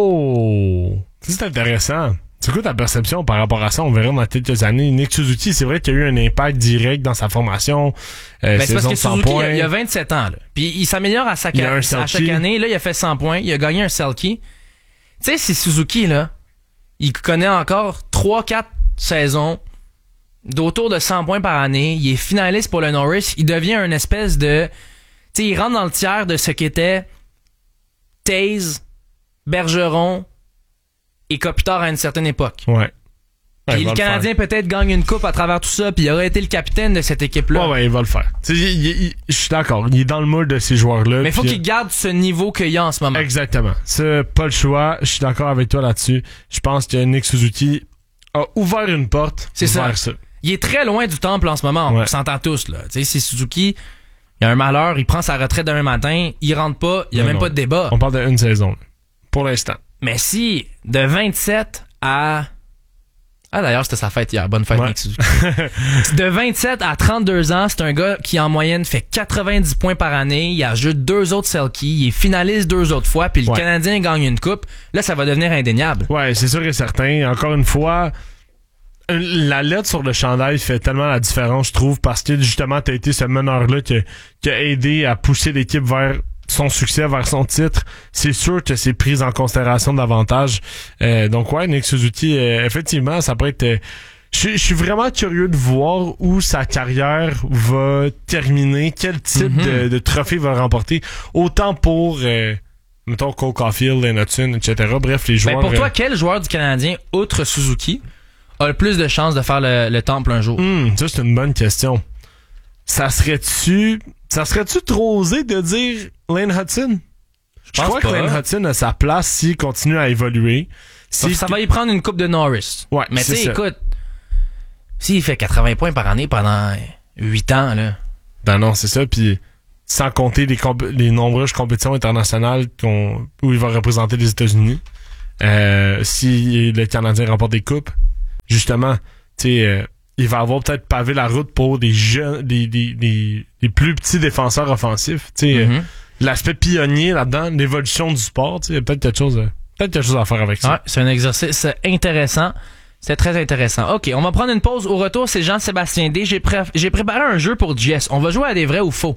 Oh! Ça, c'est intéressant. C'est quoi ta perception par rapport à ça? On verra dans quelques années. Nick Suzuki, c'est vrai qu'il y a eu un impact direct dans sa formation. Euh, Ben, c'est parce saison que de cent Suzuki, il points. a, il a vingt-sept ans. Là. Puis il s'améliore à, sa, Il a un à Selkie. chaque année. Là, il a fait cent points. Il a gagné un Selkie. Tu sais, si Suzuki, là, il connaît encore trois quatre saisons d'autour de cent points par année. Il est finaliste pour le Norris. Il devient une espèce de... Tu sais, il rentre dans le tiers de ce qu'était Taze, Bergeron et Kopitar à une certaine époque. Ouais. Ouais, Puis il va le le Canadien peut-être gagne une coupe à travers tout ça, puis il aurait été le capitaine de cette équipe-là. Ouais, ouais, il va le faire. Tu sais, il- il- il- je suis d'accord. Il est dans le mood de ces joueurs-là. Mais il faut puis- qu'il garde ce niveau qu'il y a en ce moment. Exactement. C'est pas le choix. Je suis d'accord avec toi là-dessus. Je pense que Nick Suzuki a ouvert une porte C'est ça. vers ça. Il est très loin du temple en ce moment, on Ouais. s'entend tous. Là. Tu sais, si Suzuki, il a un malheur, il prend sa retraite demain matin, il rentre pas, il y a Non, même non. pas de débat. On parle d'une saison. là. Pour l'instant. Mais si, de vingt-sept à... Ah d'ailleurs, c'était sa fête hier. Bonne fête, Ouais. Nick Suzuki. De vingt-sept à trente-deux ans, c'est un gars qui en moyenne fait quatre-vingt-dix points par année. Il ajoute deux autres Selkie. Il est finaliste deux autres fois. Puis le Ouais. Canadien gagne une coupe. Là, ça va devenir indéniable. Ouais, c'est sûr et certain. Encore une fois, la lettre sur le chandail fait tellement la différence, je trouve, parce que justement, t'as été ce meneur-là qui, a- qui a aidé à pousser l'équipe vers son succès, vers son titre. C'est sûr que c'est pris en considération davantage. Euh, donc ouais, Nick Suzuki, euh, effectivement, ça peut être... euh, je je suis vraiment curieux de voir où sa carrière va terminer, quel type Mhm. de, de trophée va remporter, autant pour, euh, mettons, Cole Caulfield, Lane Hudson, et cetera. Bref, les Ben joueurs... pour toi, euh, quel joueur du Canadien, outre Suzuki, a le plus de chances de faire le, le temple un jour? Hum, ça, c'est une bonne question. Ça serait-tu, ça serait-tu trop osé de dire Lane Hudson? Je crois que Lane Hudson a sa place s'il continue à évoluer. Si ça va y prendre une coupe de Norris. Ouais, mais tu sais, écoute, s'il fait quatre-vingts points par année pendant huit ans, là. Ben non, c'est ça. Puis sans compter les, comp- les nombreuses compétitions internationales qu'on, où il va représenter les États-Unis. Euh, si le Canadien remporte des coupes, justement, tu sais, euh, il va avoir peut-être pavé la route pour des jeunes, des, des, des, des plus petits défenseurs offensifs. Tu sais, mm-hmm. euh, l'aspect pionnier là-dedans, l'évolution du sport, tu sais, peut-être quelque chose, euh, peut-être quelque chose à faire avec ça. Ouais, c'est un exercice intéressant. C'est très intéressant. OK, on va prendre une pause. Au retour, c'est Jean-Sébastien D. J'ai, pré- j'ai préparé un jeu pour Jess. On va jouer à des vrais ou faux.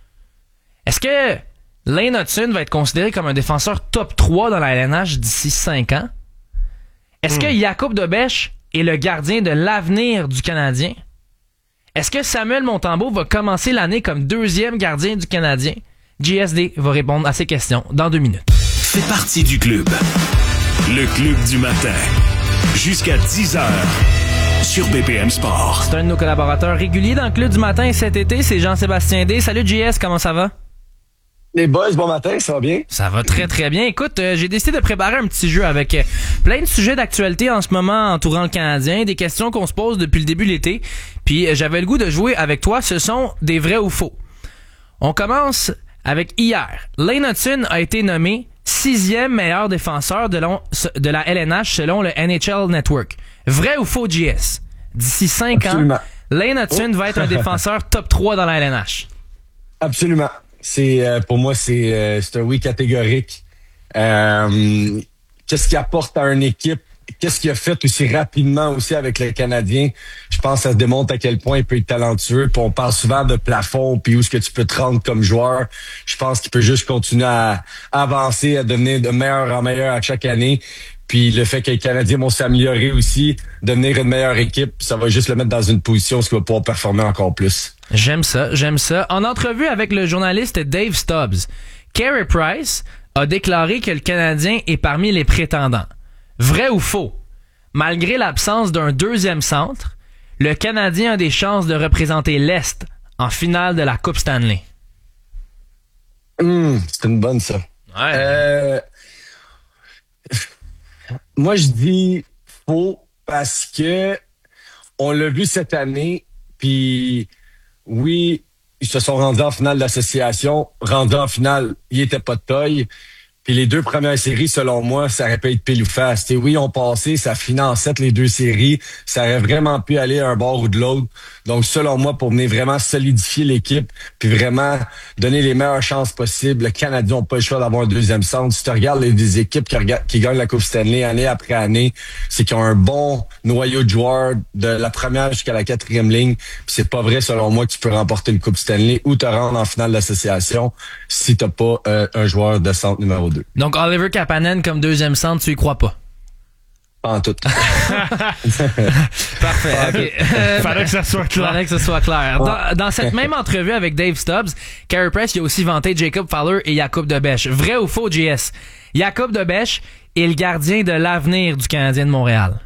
Est-ce que Lane Hudson va être considéré comme un défenseur top trois dans la L N H d'ici cinq ans? Est-ce mm. que Jakub Dobeš est le gardien de l'avenir du Canadien? Est-ce que Samuel Montembeault va commencer l'année comme deuxième gardien du Canadien? J S D va répondre à ces questions dans deux minutes. Fais partie du club. Le club du matin. Jusqu'à dix heures. Sur B P M Sport. C'est un de nos collaborateurs réguliers dans le club du matin cet été. C'est Jean-Sébastien D. Salut J S, comment ça va? Les boys, bon matin, ça va bien? Ça va très très bien. Écoute, euh, j'ai décidé de préparer un petit jeu avec euh, plein de sujets d'actualité en ce moment entourant le Canadien, des questions qu'on se pose depuis le début de l'été. Puis euh, j'avais le goût de jouer avec toi. Ce sont des vrais ou faux. On commence avec hier. Lane Hudson a été nommé sixième meilleur défenseur de, long, de la L N H selon le N H L Network. Vrai ou faux, J S? D'ici cinq ans, Lane Hudson oh. va être un défenseur top trois dans la L N H. Absolument. C'est euh, pour moi, c'est, euh, c'est un oui catégorique. Euh, qu'est-ce qu'il apporte à une équipe? Qu'est-ce qu'il a fait aussi rapidement aussi avec le Canadien? Je pense que ça se démontre à quel point il peut être talentueux. Puis on parle souvent de plafond, puis où est-ce que tu peux te rendre comme joueur. Je pense qu'il peut juste continuer à, à avancer, à devenir de meilleur en meilleur à chaque année. Puis le fait que les Canadiens vont s'améliorer aussi, devenir une meilleure équipe, ça va juste le mettre dans une position où il va pouvoir performer encore plus. J'aime ça, j'aime ça. En entrevue avec le journaliste Dave Stubbs, Carey Price a déclaré que le Canadien est parmi les prétendants. Vrai ou faux? Malgré l'absence d'un deuxième centre, le Canadien a des chances de représenter l'Est en finale de la Coupe Stanley. Mmh, c'est une bonne, ça. Ouais. Euh... Moi, je dis faux parce que on l'a vu cette année, puis oui, ils se sont rendus en finale d'association. Rendus en finale, ils étaient pas de taille. Puis les deux premières séries, selon moi, ça aurait pu être pile ou face. T'sais, oui, on passé, ça finit en sept les deux séries. Ça aurait vraiment pu aller à un bord ou de l'autre. Donc, selon moi, pour venir vraiment solidifier l'équipe, puis vraiment donner les meilleures chances possibles, le Canadien n'a pas le choix d'avoir un deuxième centre. Si tu regardes les, les équipes qui, regardent, qui gagnent la Coupe Stanley année après année, c'est qu'ils ont un bon noyau de joueurs de la première jusqu'à la quatrième ligne. Puis c'est pas vrai, selon moi, que tu peux remporter une Coupe Stanley ou te rendre en finale d'association si t'as pas euh, un joueur de centre numéro deux. Donc, Oliver Kapanen comme deuxième centre, tu y crois pas? Pas en tout. Parfait. Okay. Euh, Fallait que ça soit clair. Fallait que ça soit clair. Dans, dans cette même entrevue avec Dave Stubbs, Carey Price il a aussi vanté Jacob Fowler et Jakub Dobeš. Vrai ou faux, J S? Jakub Dobeš est le gardien de l'avenir du Canadien de Montréal.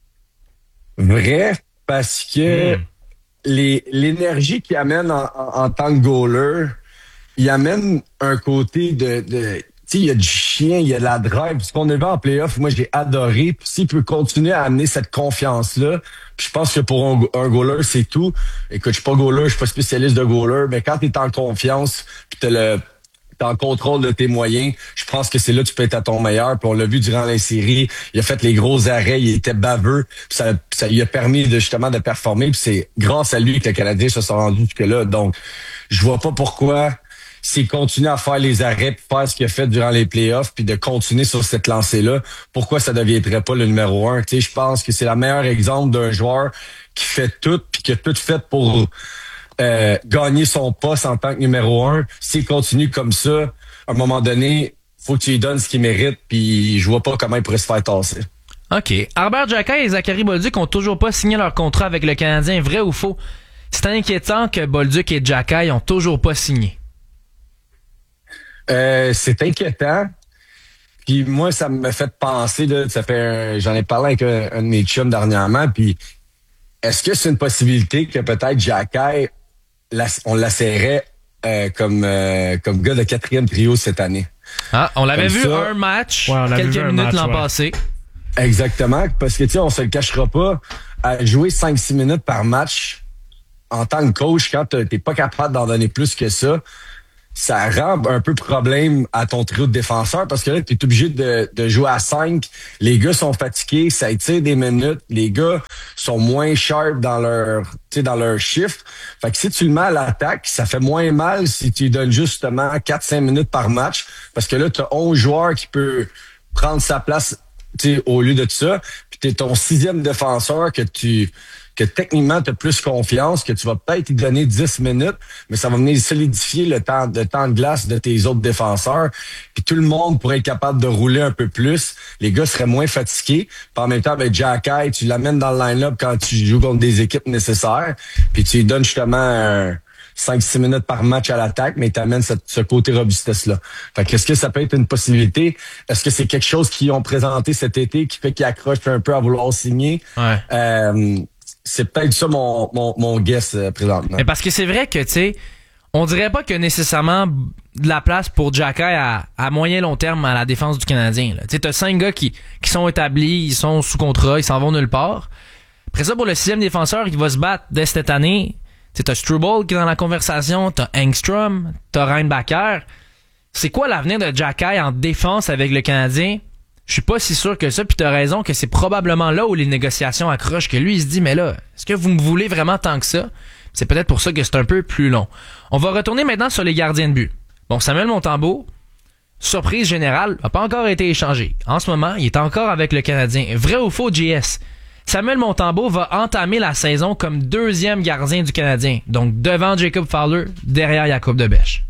Vrai, parce que mm. les, l'énergie qu'il amène en, en, en tant que goaler, il amène un côté de... de tu sais, il y a du chien, il y a de la drive. Ce qu'on a vu en playoff, moi, j'ai adoré. Puis s'il peut continuer à amener cette confiance-là, puis je pense que pour un, un goaler, c'est tout. Écoute, je suis pas goaler, je suis pas spécialiste de goaler, mais quand t'es en confiance, puis t'as le t'es en contrôle de tes moyens, je pense que c'est là que tu peux être à ton meilleur. Puis on l'a vu durant les séries, il a fait les gros arrêts, il était baveux, puis ça, ça lui a permis de justement de performer. Puis c'est grâce à lui que le Canadien se sont rendus jusque-là. Donc, je vois pas pourquoi... c'est continuer à faire les arrêts, puis faire ce qu'il a fait durant les playoffs, puis de continuer sur cette lancée-là. Pourquoi ça ne deviendrait pas le numéro un? Tu sais, je pense que c'est le meilleur exemple d'un joueur qui fait tout, puis qui a tout fait pour euh, gagner son poste en tant que numéro un. S'il continue comme ça, à un moment donné, faut que tu lui donnes ce qu'il mérite, puis je vois pas comment il pourrait se faire tasser. OK. Albert Jacquet et Zachary Bolduc ont toujours pas signé leur contrat avec le Canadien. Vrai ou faux? C'est inquiétant que Bolduc et Jacquet ont toujours pas signé. Euh, c'est inquiétant. Puis moi, ça me fait penser, là, ça fait un- j'en ai parlé avec un, un de mes chums dernièrement, puis est-ce que c'est une possibilité que peut-être Jacky, la- on l'asserrait euh, comme, euh, comme gars de quatrième trio cette année? Ah, on l'avait Comme vu ça. un match, Ouais, on l'avait quelques vu un minutes match, l'an ouais. passé. Exactement, parce que tu sais, on se le cachera pas, à jouer cinq six minutes par match en tant que coach, quand t'es t'es pas capable d'en donner plus que ça, ça rend un peu problème à ton trio de défenseurs parce que là, tu es obligé de, de jouer à cinq. Les gars sont fatigués, ça étire des minutes. Les gars sont moins sharp dans leur, tu sais, dans leur chiffre. Fait que si tu le mets à l'attaque, ça fait moins mal si tu lui donnes justement quatre cinq minutes par match parce que là, tu as onze joueurs qui peuvent prendre sa place, tu sais, au lieu de ça. Puis tu es ton sixième défenseur que tu... que techniquement, tu as plus confiance, que tu vas peut-être lui donner dix minutes, mais ça va venir solidifier le temps, le temps de glace de tes autres défenseurs. Puis tout le monde pourrait être capable de rouler un peu plus. Les gars seraient moins fatigués. Puis en même temps, avec Jacky, tu l'amènes dans le line-up quand tu joues contre des équipes nécessaires. Puis tu lui donnes justement un cinq six minutes par match à l'attaque, mais tu amènes ce, ce côté robustesse-là. Fait que est-ce que ça peut être une possibilité? Est-ce que c'est quelque chose qu'ils ont présenté cet été qui fait qu'ils accrochent un peu à vouloir signer? Ouais. Euh, c'est peut-être ça mon, mon, mon guess euh, présentement. Mais parce que c'est vrai que, tu sais, on dirait pas qu'il y a nécessairement de la place pour Jacky à, à moyen long terme à la défense du Canadien. Tu sais, t'as cinq gars qui, qui sont établis, ils sont sous contrat, ils s'en vont nulle part. Après ça, pour le sixième défenseur qui va se battre dès cette année, tu sais, t'as Struble qui est dans la conversation, t'as Engstrom, t'as Reinbacker. C'est quoi l'avenir de Jacky en défense avec le Canadien? Je suis pas si sûr que ça, puis t'as raison que c'est probablement là où les négociations accrochent, que lui, il se dit, mais là, est-ce que vous me voulez vraiment tant que ça? C'est peut-être pour ça que c'est un peu plus long. On va retourner maintenant sur les gardiens de but. Bon, Samuel Montembeault, surprise générale, n'a pas encore été échangé. En ce moment, il est encore avec le Canadien. Vrai ou faux, J S? Samuel Montembeault va entamer la saison comme deuxième gardien du Canadien. Donc, devant Jacob Fowler, derrière Jacob Debèche.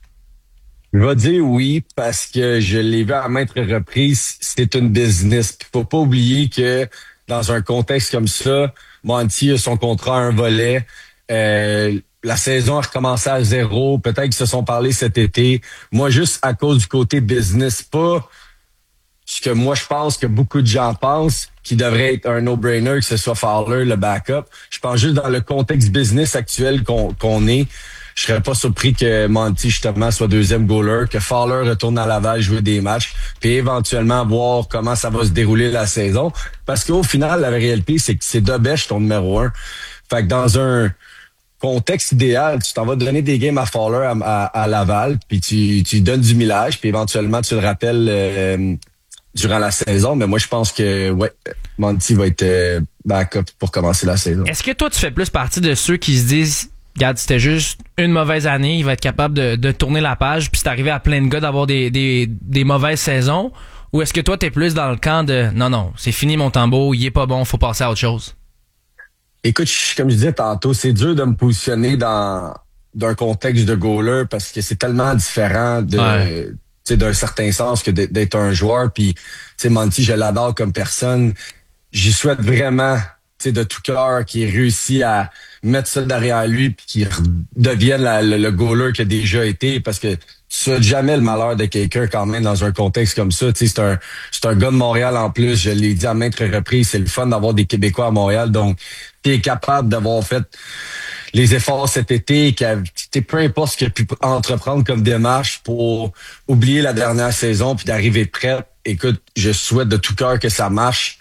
Je vais dire oui parce que je l'ai vu à maintes reprises, c'est une business. Puis faut pas oublier que dans un contexte comme ça, Monty a son contrat à un volet. Euh, la saison a recommencé à zéro. Peut-être qu'ils se sont parlé cet été. Moi, juste à cause du côté business, pas ce que moi je pense que beaucoup de gens pensent qui devrait être un no-brainer, que ce soit Fowler, le backup. Je pense juste dans le contexte business actuel qu'on, qu'on est. Je serais pas surpris que Monty, justement, soit deuxième goaler, que Fowler retourne à Laval jouer des matchs, puis éventuellement voir comment ça va se dérouler la saison. Parce qu'au final, la réalité, c'est que c'est Debèche ton numéro un. Fait que dans un contexte idéal, tu t'en vas donner des games à Fowler à, à, à Laval, puis tu, tu lui donnes du millage, puis éventuellement, tu le rappelles euh, durant la saison. Mais moi, je pense que ouais, Monty va être euh, backup pour commencer la saison. Est-ce que toi, tu fais plus partie de ceux qui se disent regarde, c'était juste une mauvaise année, il va être capable de, de tourner la page, puis c'est arrivé à plein de gars d'avoir des, des, des mauvaises saisons, ou est-ce que toi, t'es plus dans le camp de non, non, c'est fini Montembeault, il est pas bon, faut passer à autre chose? Écoute, comme je disais tantôt, c'est dur de me positionner dans d'un contexte de goaler parce que c'est tellement différent de Ouais. tu sais, d'un certain sens que d'être un joueur. Puis, tu sais, Monty, je l'adore comme personne. J'y souhaite vraiment, tu sais, de tout cœur qu'il réussit à mettre ça derrière lui puis qu'il devienne la, le, le goaler qu'il a déjà été parce que tu souhaites jamais le malheur de quelqu'un quand même dans un contexte comme ça. Tu sais, c'est un, c'est un gars de Montréal en plus. Je l'ai dit à maintes reprises, c'est le fun d'avoir des Québécois à Montréal. Donc, tu es capable d'avoir fait les efforts cet été, t'es peu importe ce qu'il a pu entreprendre comme démarche pour oublier la dernière saison puis d'arriver prêt. Écoute, je souhaite de tout cœur que ça marche.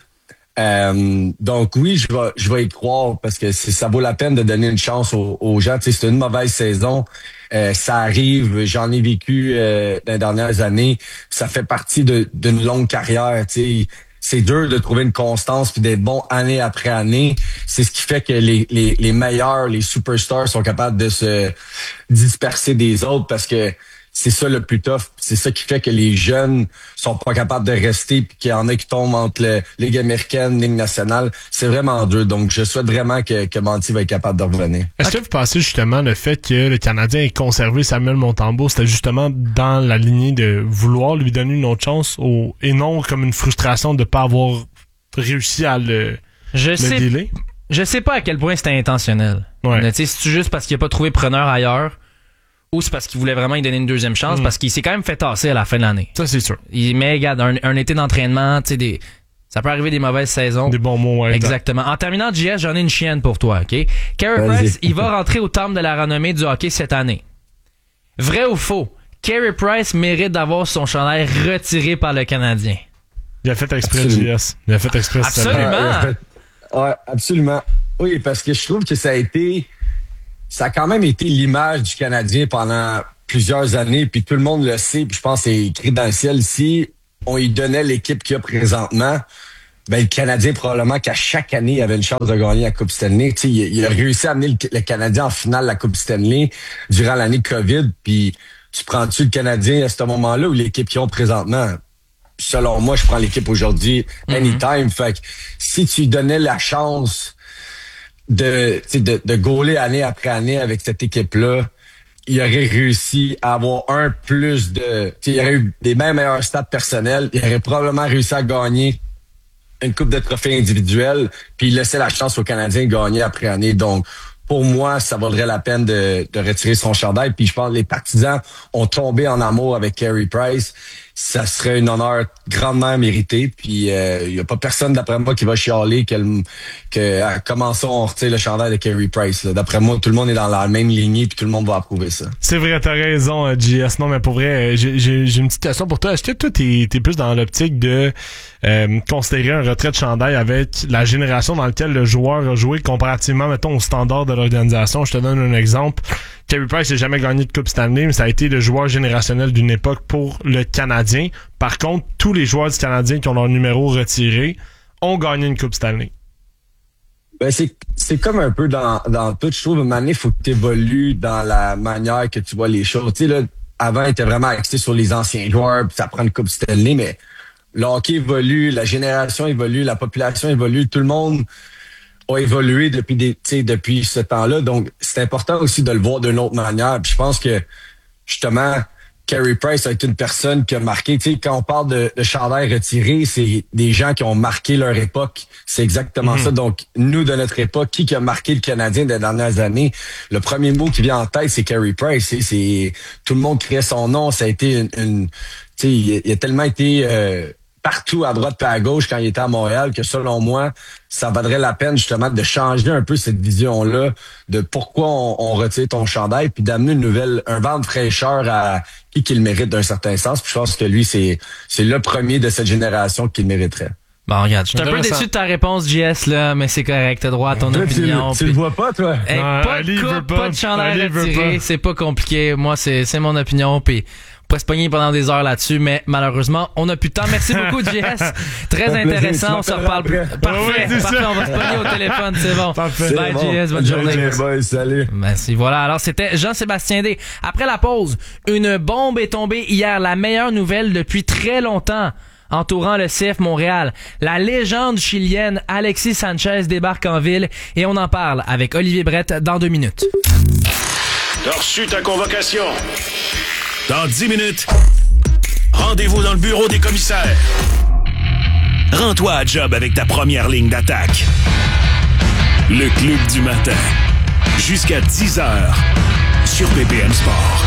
Euh, donc oui, je vais je vais y croire parce que c'est, ça vaut la peine de donner une chance aux, aux gens. Tu sais, c'est une mauvaise saison. Euh, ça arrive, j'en ai vécu euh, dans les dernières années. Ça fait partie de, d'une longue carrière. Tu sais. C'est dur de trouver une constance puis d'être bon année après année. C'est ce qui fait que les, les, les meilleurs, les superstars sont capables de se disperser des autres parce que c'est ça le plus tough. C'est ça qui fait que les jeunes sont pas capables de rester puis qu'il y en a qui tombent entre la Ligue américaine, Ligue nationale. C'est vraiment dur. Donc, je souhaite vraiment que, que Monty va être capable de revenir. Est-ce que vous pensez justement le fait que le Canadien ait conservé Samuel Montembeault, c'était justement dans la lignée de vouloir lui donner une autre chance au, et non comme une frustration de pas avoir réussi à le, Je le sais, dealer? je sais pas à quel point c'était intentionnel. Ouais. Tu sais, c'est juste parce qu'il a pas trouvé preneur ailleurs ou c'est parce qu'il voulait vraiment lui donner une deuxième chance, mm. parce qu'il s'est quand même fait tasser à la fin de l'année. Ça, c'est sûr. Il met, regarde, un, un été d'entraînement, tu sais, des, ça peut arriver des mauvaises saisons. Des bons mots, ouais. Exactement. En terminant, J S, j'en ai une chienne pour toi, OK? Carey Price, il va rentrer au temple de la renommée du hockey cette année. Vrai ou faux? Carey Price mérite d'avoir son chandail retiré par le Canadien. Il a fait exprès, J S. Il a fait exprès. Absolument. Ouais, absolument. Oui, parce que je trouve que ça a été... Ça a quand même été l'image du Canadien pendant plusieurs années, puis tout le monde le sait, puis je pense que c'est écrit dans le ciel. Si on lui donnait l'équipe qu'il y a présentement, ben le Canadien, probablement qu'à chaque année, il avait une chance de gagner la Coupe Stanley. Tu sais, il, il a réussi à amener le, le Canadien en finale de la Coupe Stanley durant l'année COVID, puis tu prends-tu le Canadien à ce moment-là ou l'équipe qu'ils ont présentement? Selon moi, je prends l'équipe aujourd'hui, anytime. Mm-hmm. Fait que si tu lui donnais la chance de, de, de gauler année après année avec cette équipe-là, il aurait réussi à avoir un plus de... Il aurait eu des bien meilleurs stats personnels. Il aurait probablement réussi à gagner une coupe de trophées individuels, puis il laissait la chance aux Canadiens de gagner après année. Donc, pour moi, ça vaudrait la peine de, de retirer son chandail. Puis je pense que les partisans ont tombé en amour avec Carey Price. Ça serait un honneur grandement mérité. Puis il euh, y a pas personne, d'après moi, qui va chialer que, que ah, commençons, on retire le chandail de Carey Price. Là. D'après moi, tout le monde est dans la même lignée, puis tout le monde va approuver ça. C'est vrai, t'as raison, J S. Non, mais pour vrai, j'ai, j'ai, j'ai une petite question pour toi. Est-ce que toi, t'es, t'es plus dans l'optique de euh, considérer un retrait de chandail avec la génération dans laquelle le joueur a joué comparativement, mettons, au standard de l'organisation? Je te donne un exemple. Carey Price n'a jamais gagné de Coupe Stanley, mais ça a été le joueur générationnel d'une époque pour le Canadien. Par contre, tous les joueurs du Canadien qui ont leur numéro retiré ont gagné une Coupe Stanley. Ben c'est c'est comme un peu dans dans tout. Je trouve à un moment donné, il faut que tu évolues dans la manière que tu vois les choses. Tu sais, là, avant, il était vraiment axé sur les anciens joueurs, puis ça prend une Coupe Stanley, mais le hockey évolue, la génération évolue, la population évolue, tout le monde a évolué depuis des, tu sais, depuis ce temps-là. Donc, c'est important aussi de le voir d'une autre manière. Puis je pense que, justement, Carey Price a été une personne qui a marqué, tu sais, quand on parle de, de chandail retiré, c'est des gens qui ont marqué leur époque. C'est exactement mm-hmm. ça. Donc, nous, de notre époque, qui, qui a marqué le Canadien des dernières années? Le premier mot qui vient en tête, c'est Carey Price. C'est, c'est tout le monde criait son nom. Ça a été une, une tu sais, il, il a tellement été euh, partout à droite et à gauche quand il était à Montréal que, selon moi, ça vaudrait la peine justement de changer un peu cette vision-là de pourquoi on, on retire ton chandail, puis d'amener une nouvelle, un vent de fraîcheur à qui qu'il mérite d'un certain sens. Puis je pense que lui, c'est c'est le premier de cette génération qui le mériterait. Bon, regarde, je suis un peu déçu de ta réponse, J S, là, mais c'est correct, t'as droit à ton toi, opinion. Tu, tu le vois pas, toi? Hey, non, pas de coupe, pas, pas de chandail retiré, c'est pas compliqué. Moi, c'est c'est mon opinion, puis on pourrait se pogner pendant des heures là-dessus, mais malheureusement, on n'a plus de temps. Merci beaucoup, J S. Très intéressant, on se reparle. Parfait, oui, parfait, on va se pogner au téléphone, c'est bon. Parfait. Bye, bon. J S, bonne journée. Bye, bye, salut. Merci, voilà. Alors, c'était Jean-Sébastien D. Après la pause, une bombe est tombée hier, la meilleure nouvelle depuis très longtemps entourant le C F Montréal. La légende chilienne Alexis Sanchez débarque en ville et on en parle avec Olivier Brett dans deux minutes. T'as reçu ta convocation. Dans dix minutes, rendez-vous dans le bureau des commissaires. Rends-toi à job avec ta première ligne d'attaque. Le Club du matin. Jusqu'à dix heures sur B P M Sport.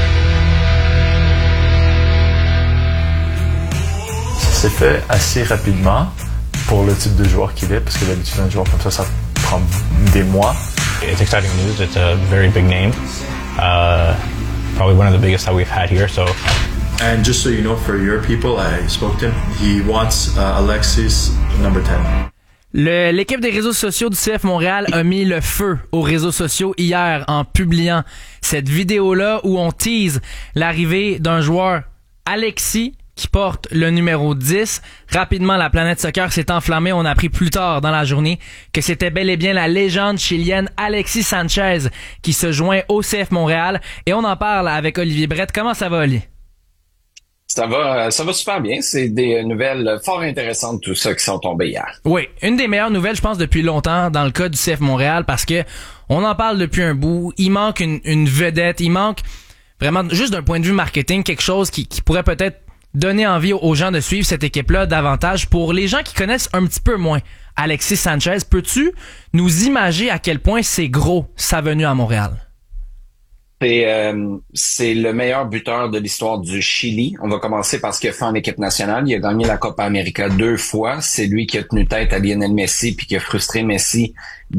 Ça s'est fait assez rapidement pour le type de joueur qu'il est, parce que d'habitude, un joueur comme ça, ça prend des mois. It's exciting news. It's a very big name. Uh, probably one of the biggest that we've had here. So, and just so you know, for your people, I spoke to him. He wants uh, Alexis number ten. Le, l'équipe des réseaux sociaux du C F Montréal a mis le feu aux réseaux sociaux hier en publiant cette vidéo-là où on tease l'arrivée d'un joueur, Alexis, qui porte le numéro dix. Rapidement, la planète soccer s'est enflammée. On a appris plus tard dans la journée que c'était bel et bien la légende chilienne Alexis Sanchez qui se joint au C F Montréal. Et on en parle avec Olivier Brett. Comment ça va, Oli? Ça va, ça va super bien. C'est des nouvelles fort intéressantes, tout ça, qui sont tombées hier. Oui, une des meilleures nouvelles, je pense, depuis longtemps dans le cas du C F Montréal, parce que on en parle depuis un bout. Il manque une, une vedette. Il manque vraiment, juste d'un point de vue marketing, quelque chose qui, qui pourrait peut-être donner envie aux gens de suivre cette équipe-là davantage. Pour les gens qui connaissent un petit peu moins Alexis Sanchez, peux-tu nous imager à quel point c'est gros sa venue à Montréal? C'est euh, c'est le meilleur buteur de l'histoire du Chili. On va commencer par ce qu'il a fait en équipe nationale. Il a gagné la Copa América deux fois. C'est lui qui a tenu tête à Lionel Messi puis qui a frustré Messi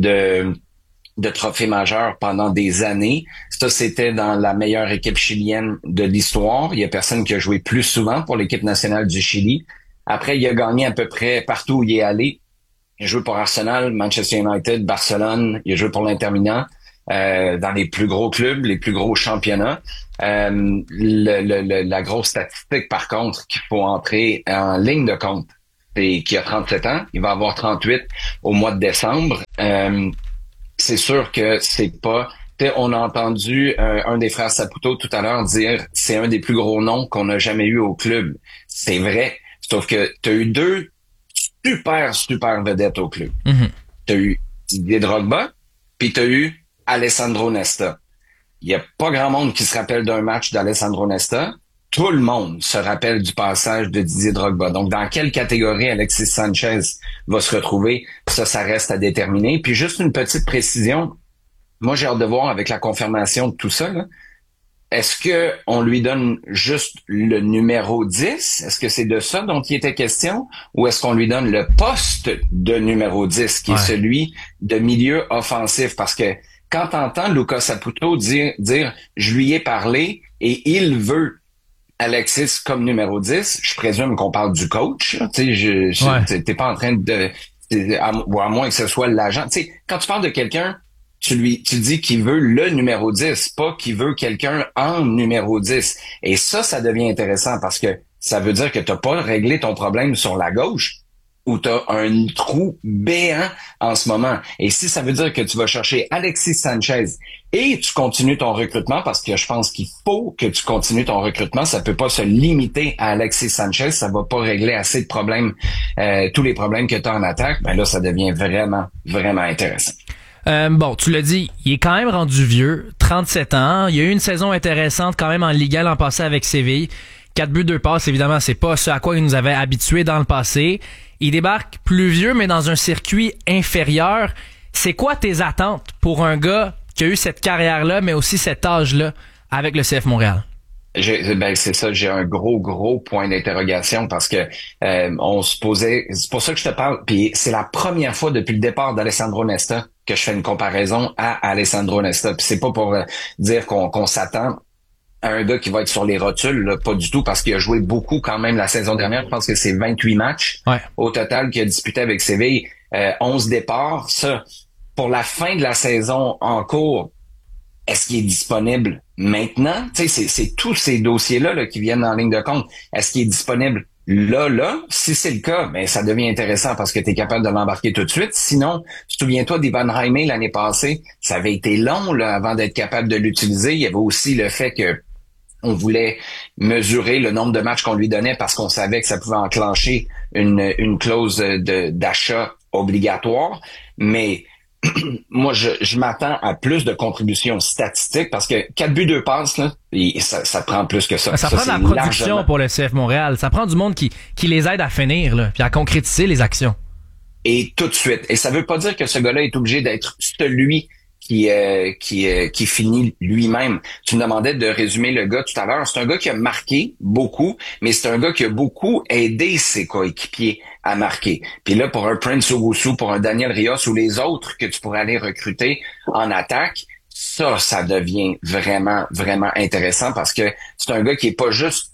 de de trophées majeurs pendant des années. Ça, c'était dans la meilleure équipe chilienne de l'histoire. Il y a personne qui a joué plus souvent pour l'équipe nationale du Chili. Après, il a gagné à peu près partout où il est allé. Il a joué pour Arsenal, Manchester United, Barcelone. Il a joué pour l'Inter Milan. Euh, dans les plus gros clubs, les plus gros championnats. Euh, le, le, le, la grosse statistique, par contre, qu'il faut entrer en ligne de compte, c'est qu'il a trente-sept ans, il va avoir trente-huit au mois de décembre. Euh, c'est sûr que c'est pas... On a entendu euh, un des frères Saputo tout à l'heure dire c'est un des plus gros noms qu'on a jamais eu au club. C'est vrai, sauf que tu as eu deux super, super vedettes au club. Mm-hmm. Tu as eu Didier Drogba, puis tu as eu Alessandro Nesta. Il y a pas grand monde qui se rappelle d'un match d'Alessandro Nesta. Tout le monde se rappelle du passage de Didier Drogba. Donc, dans quelle catégorie Alexis Sanchez va se retrouver? Ça, ça reste à déterminer. Puis juste une petite précision. Moi, j'ai hâte de voir avec la confirmation de tout ça, là. Est-ce que on lui donne juste le numéro dix? Est-ce que c'est de ça dont il était question? Ou est-ce qu'on lui donne le poste de numéro dix, qui ouais. est celui de milieu offensif? Parce que quand t'entends Lucas Saputo dire, dire « je lui ai parlé et il veut Alexis comme numéro dix », je présume qu'on parle du coach. Tu sais, je, je ouais. t'es pas en train de... À, ou à moins que ce soit l'agent. Tu sais, quand tu parles de quelqu'un, tu lui tu dis qu'il veut le numéro dix, pas qu'il veut quelqu'un en numéro dix. Et ça, ça devient intéressant parce que ça veut dire que t'as pas réglé ton problème sur la gauche, où tu as un trou béant en ce moment. Et si ça veut dire que tu vas chercher Alexis Sanchez et tu continues ton recrutement, parce que je pense qu'il faut que tu continues ton recrutement, ça peut pas se limiter à Alexis Sanchez, ça va pas régler assez de problèmes, euh, tous les problèmes que tu as en attaque, ben là, ça devient vraiment, vraiment intéressant. Euh, bon, tu l'as dit, il est quand même rendu vieux, trente-sept ans. Il y a eu une saison intéressante quand même en Liga l'an passé avec Séville. Quatre buts, deux passes, évidemment, c'est pas ce à quoi il nous avait habitués dans le passé. Il débarque plus vieux, mais dans un circuit inférieur. C'est quoi tes attentes pour un gars qui a eu cette carrière-là, mais aussi cet âge-là avec le C F Montréal? J'ai, ben c'est ça, j'ai un gros, gros point d'interrogation parce que euh, on se posait, c'est pour ça que je te parle, puis c'est la première fois depuis le départ d'Alessandro Nesta que je fais une comparaison à Alessandro Nesta. Puis c'est pas pour euh, dire qu'on, qu'on s'attend à un gars qui va être sur les rotules, là, pas du tout, parce qu'il a joué beaucoup quand même la saison dernière. Je pense que c'est vingt-huit matchs ouais. au total qu'il a disputé avec Séville, euh, onze départs. Ça, pour la fin de la saison en cours, est-ce qu'il est disponible maintenant? Tu sais, c'est, c'est tous ces dossiers-là là, qui viennent en ligne de compte. Est-ce qu'il est disponible là, là? Si c'est le cas, ben ça devient intéressant parce que tu es capable de l'embarquer tout de suite. Sinon, souviens-toi d'Ivan Jaime l'année passée, ça avait été long là, avant d'être capable de l'utiliser. Il y avait aussi le fait que on voulait mesurer le nombre de matchs qu'on lui donnait parce qu'on savait que ça pouvait enclencher une, une clause de, d'achat obligatoire. Mais moi, je, je m'attends à plus de contributions statistiques parce que quatre buts, deux passes, là, et ça, ça prend plus que ça. Ça, ça prend de la production largement... pour le C F Montréal. Ça prend du monde qui, qui les aide à finir, là, puis à concrétiser les actions. Et tout de suite. Et ça veut pas dire que ce gars-là est obligé d'être celui qui euh, qui euh, qui finit lui-même. Tu me demandais de résumer le gars tout à l'heure. C'est un gars qui a marqué beaucoup, mais c'est un gars qui a beaucoup aidé ses coéquipiers à marquer. Puis là, pour un Prince Owusu, pour un Daniel Rios ou les autres que tu pourrais aller recruter en attaque, ça, ça devient vraiment, vraiment intéressant parce que c'est un gars qui est pas juste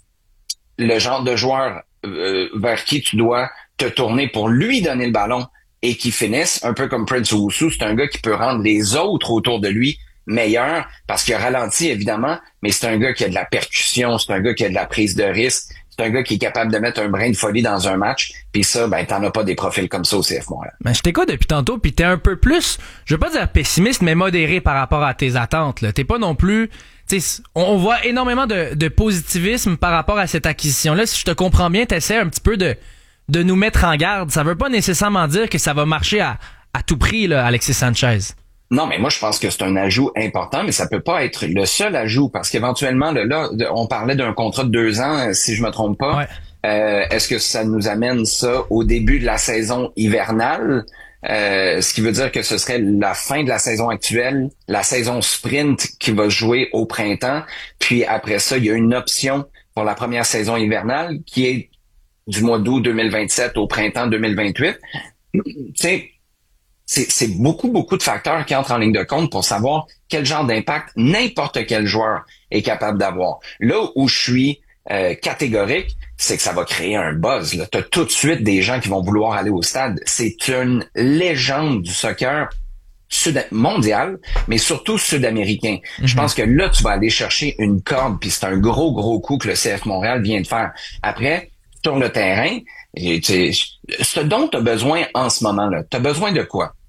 le genre de joueur euh, vers qui tu dois te tourner pour lui donner le ballon et qui finisse, un peu comme Prince Owusu, c'est un gars qui peut rendre les autres autour de lui meilleurs parce qu'il a ralenti, évidemment, mais c'est un gars qui a de la percussion, c'est un gars qui a de la prise de risque, c'est un gars qui est capable de mettre un brin de folie dans un match, puis ça, ben t'en as pas des profils comme ça au C F Montréal. Ben, je t'écoute depuis tantôt, puis t'es un peu plus, je veux pas dire pessimiste, mais modéré par rapport à tes attentes, là. T'es pas non plus... T'sais, on voit énormément de, de positivisme par rapport à cette acquisition-là. Si je te comprends bien, t'essaies un petit peu de... de nous mettre en garde. Ça veut pas nécessairement dire que ça va marcher à, à tout prix, là, Alexis Sanchez. Non, mais moi, je pense que c'est un ajout important, mais ça peut pas être le seul ajout, parce qu'éventuellement, là, là on parlait d'un contrat de deux ans, si je me trompe pas. Ouais. Euh, est-ce que ça nous amène ça au début de la saison hivernale? Euh, ce qui veut dire que ce serait la fin de la saison actuelle, la saison sprint qui va jouer au printemps. Puis après ça, il y a une option pour la première saison hivernale qui est du mois d'août deux mille vingt-sept au printemps deux mille vingt-huit. Tu sais, c'est, c'est beaucoup, beaucoup de facteurs qui entrent en ligne de compte pour savoir quel genre d'impact n'importe quel joueur est capable d'avoir. Là où je suis euh, catégorique, c'est que ça va créer un buzz. Tu as tout de suite des gens qui vont vouloir aller au stade. C'est une légende du soccer sud mondial, mais surtout sud-américain. Mm-hmm. Je pense que là, tu vas aller chercher une corde, puis c'est un gros, gros coup que le C F Montréal vient de faire. Après, sur le terrain, et, ce dont tu as besoin en ce moment-là, tu as besoin de quoi?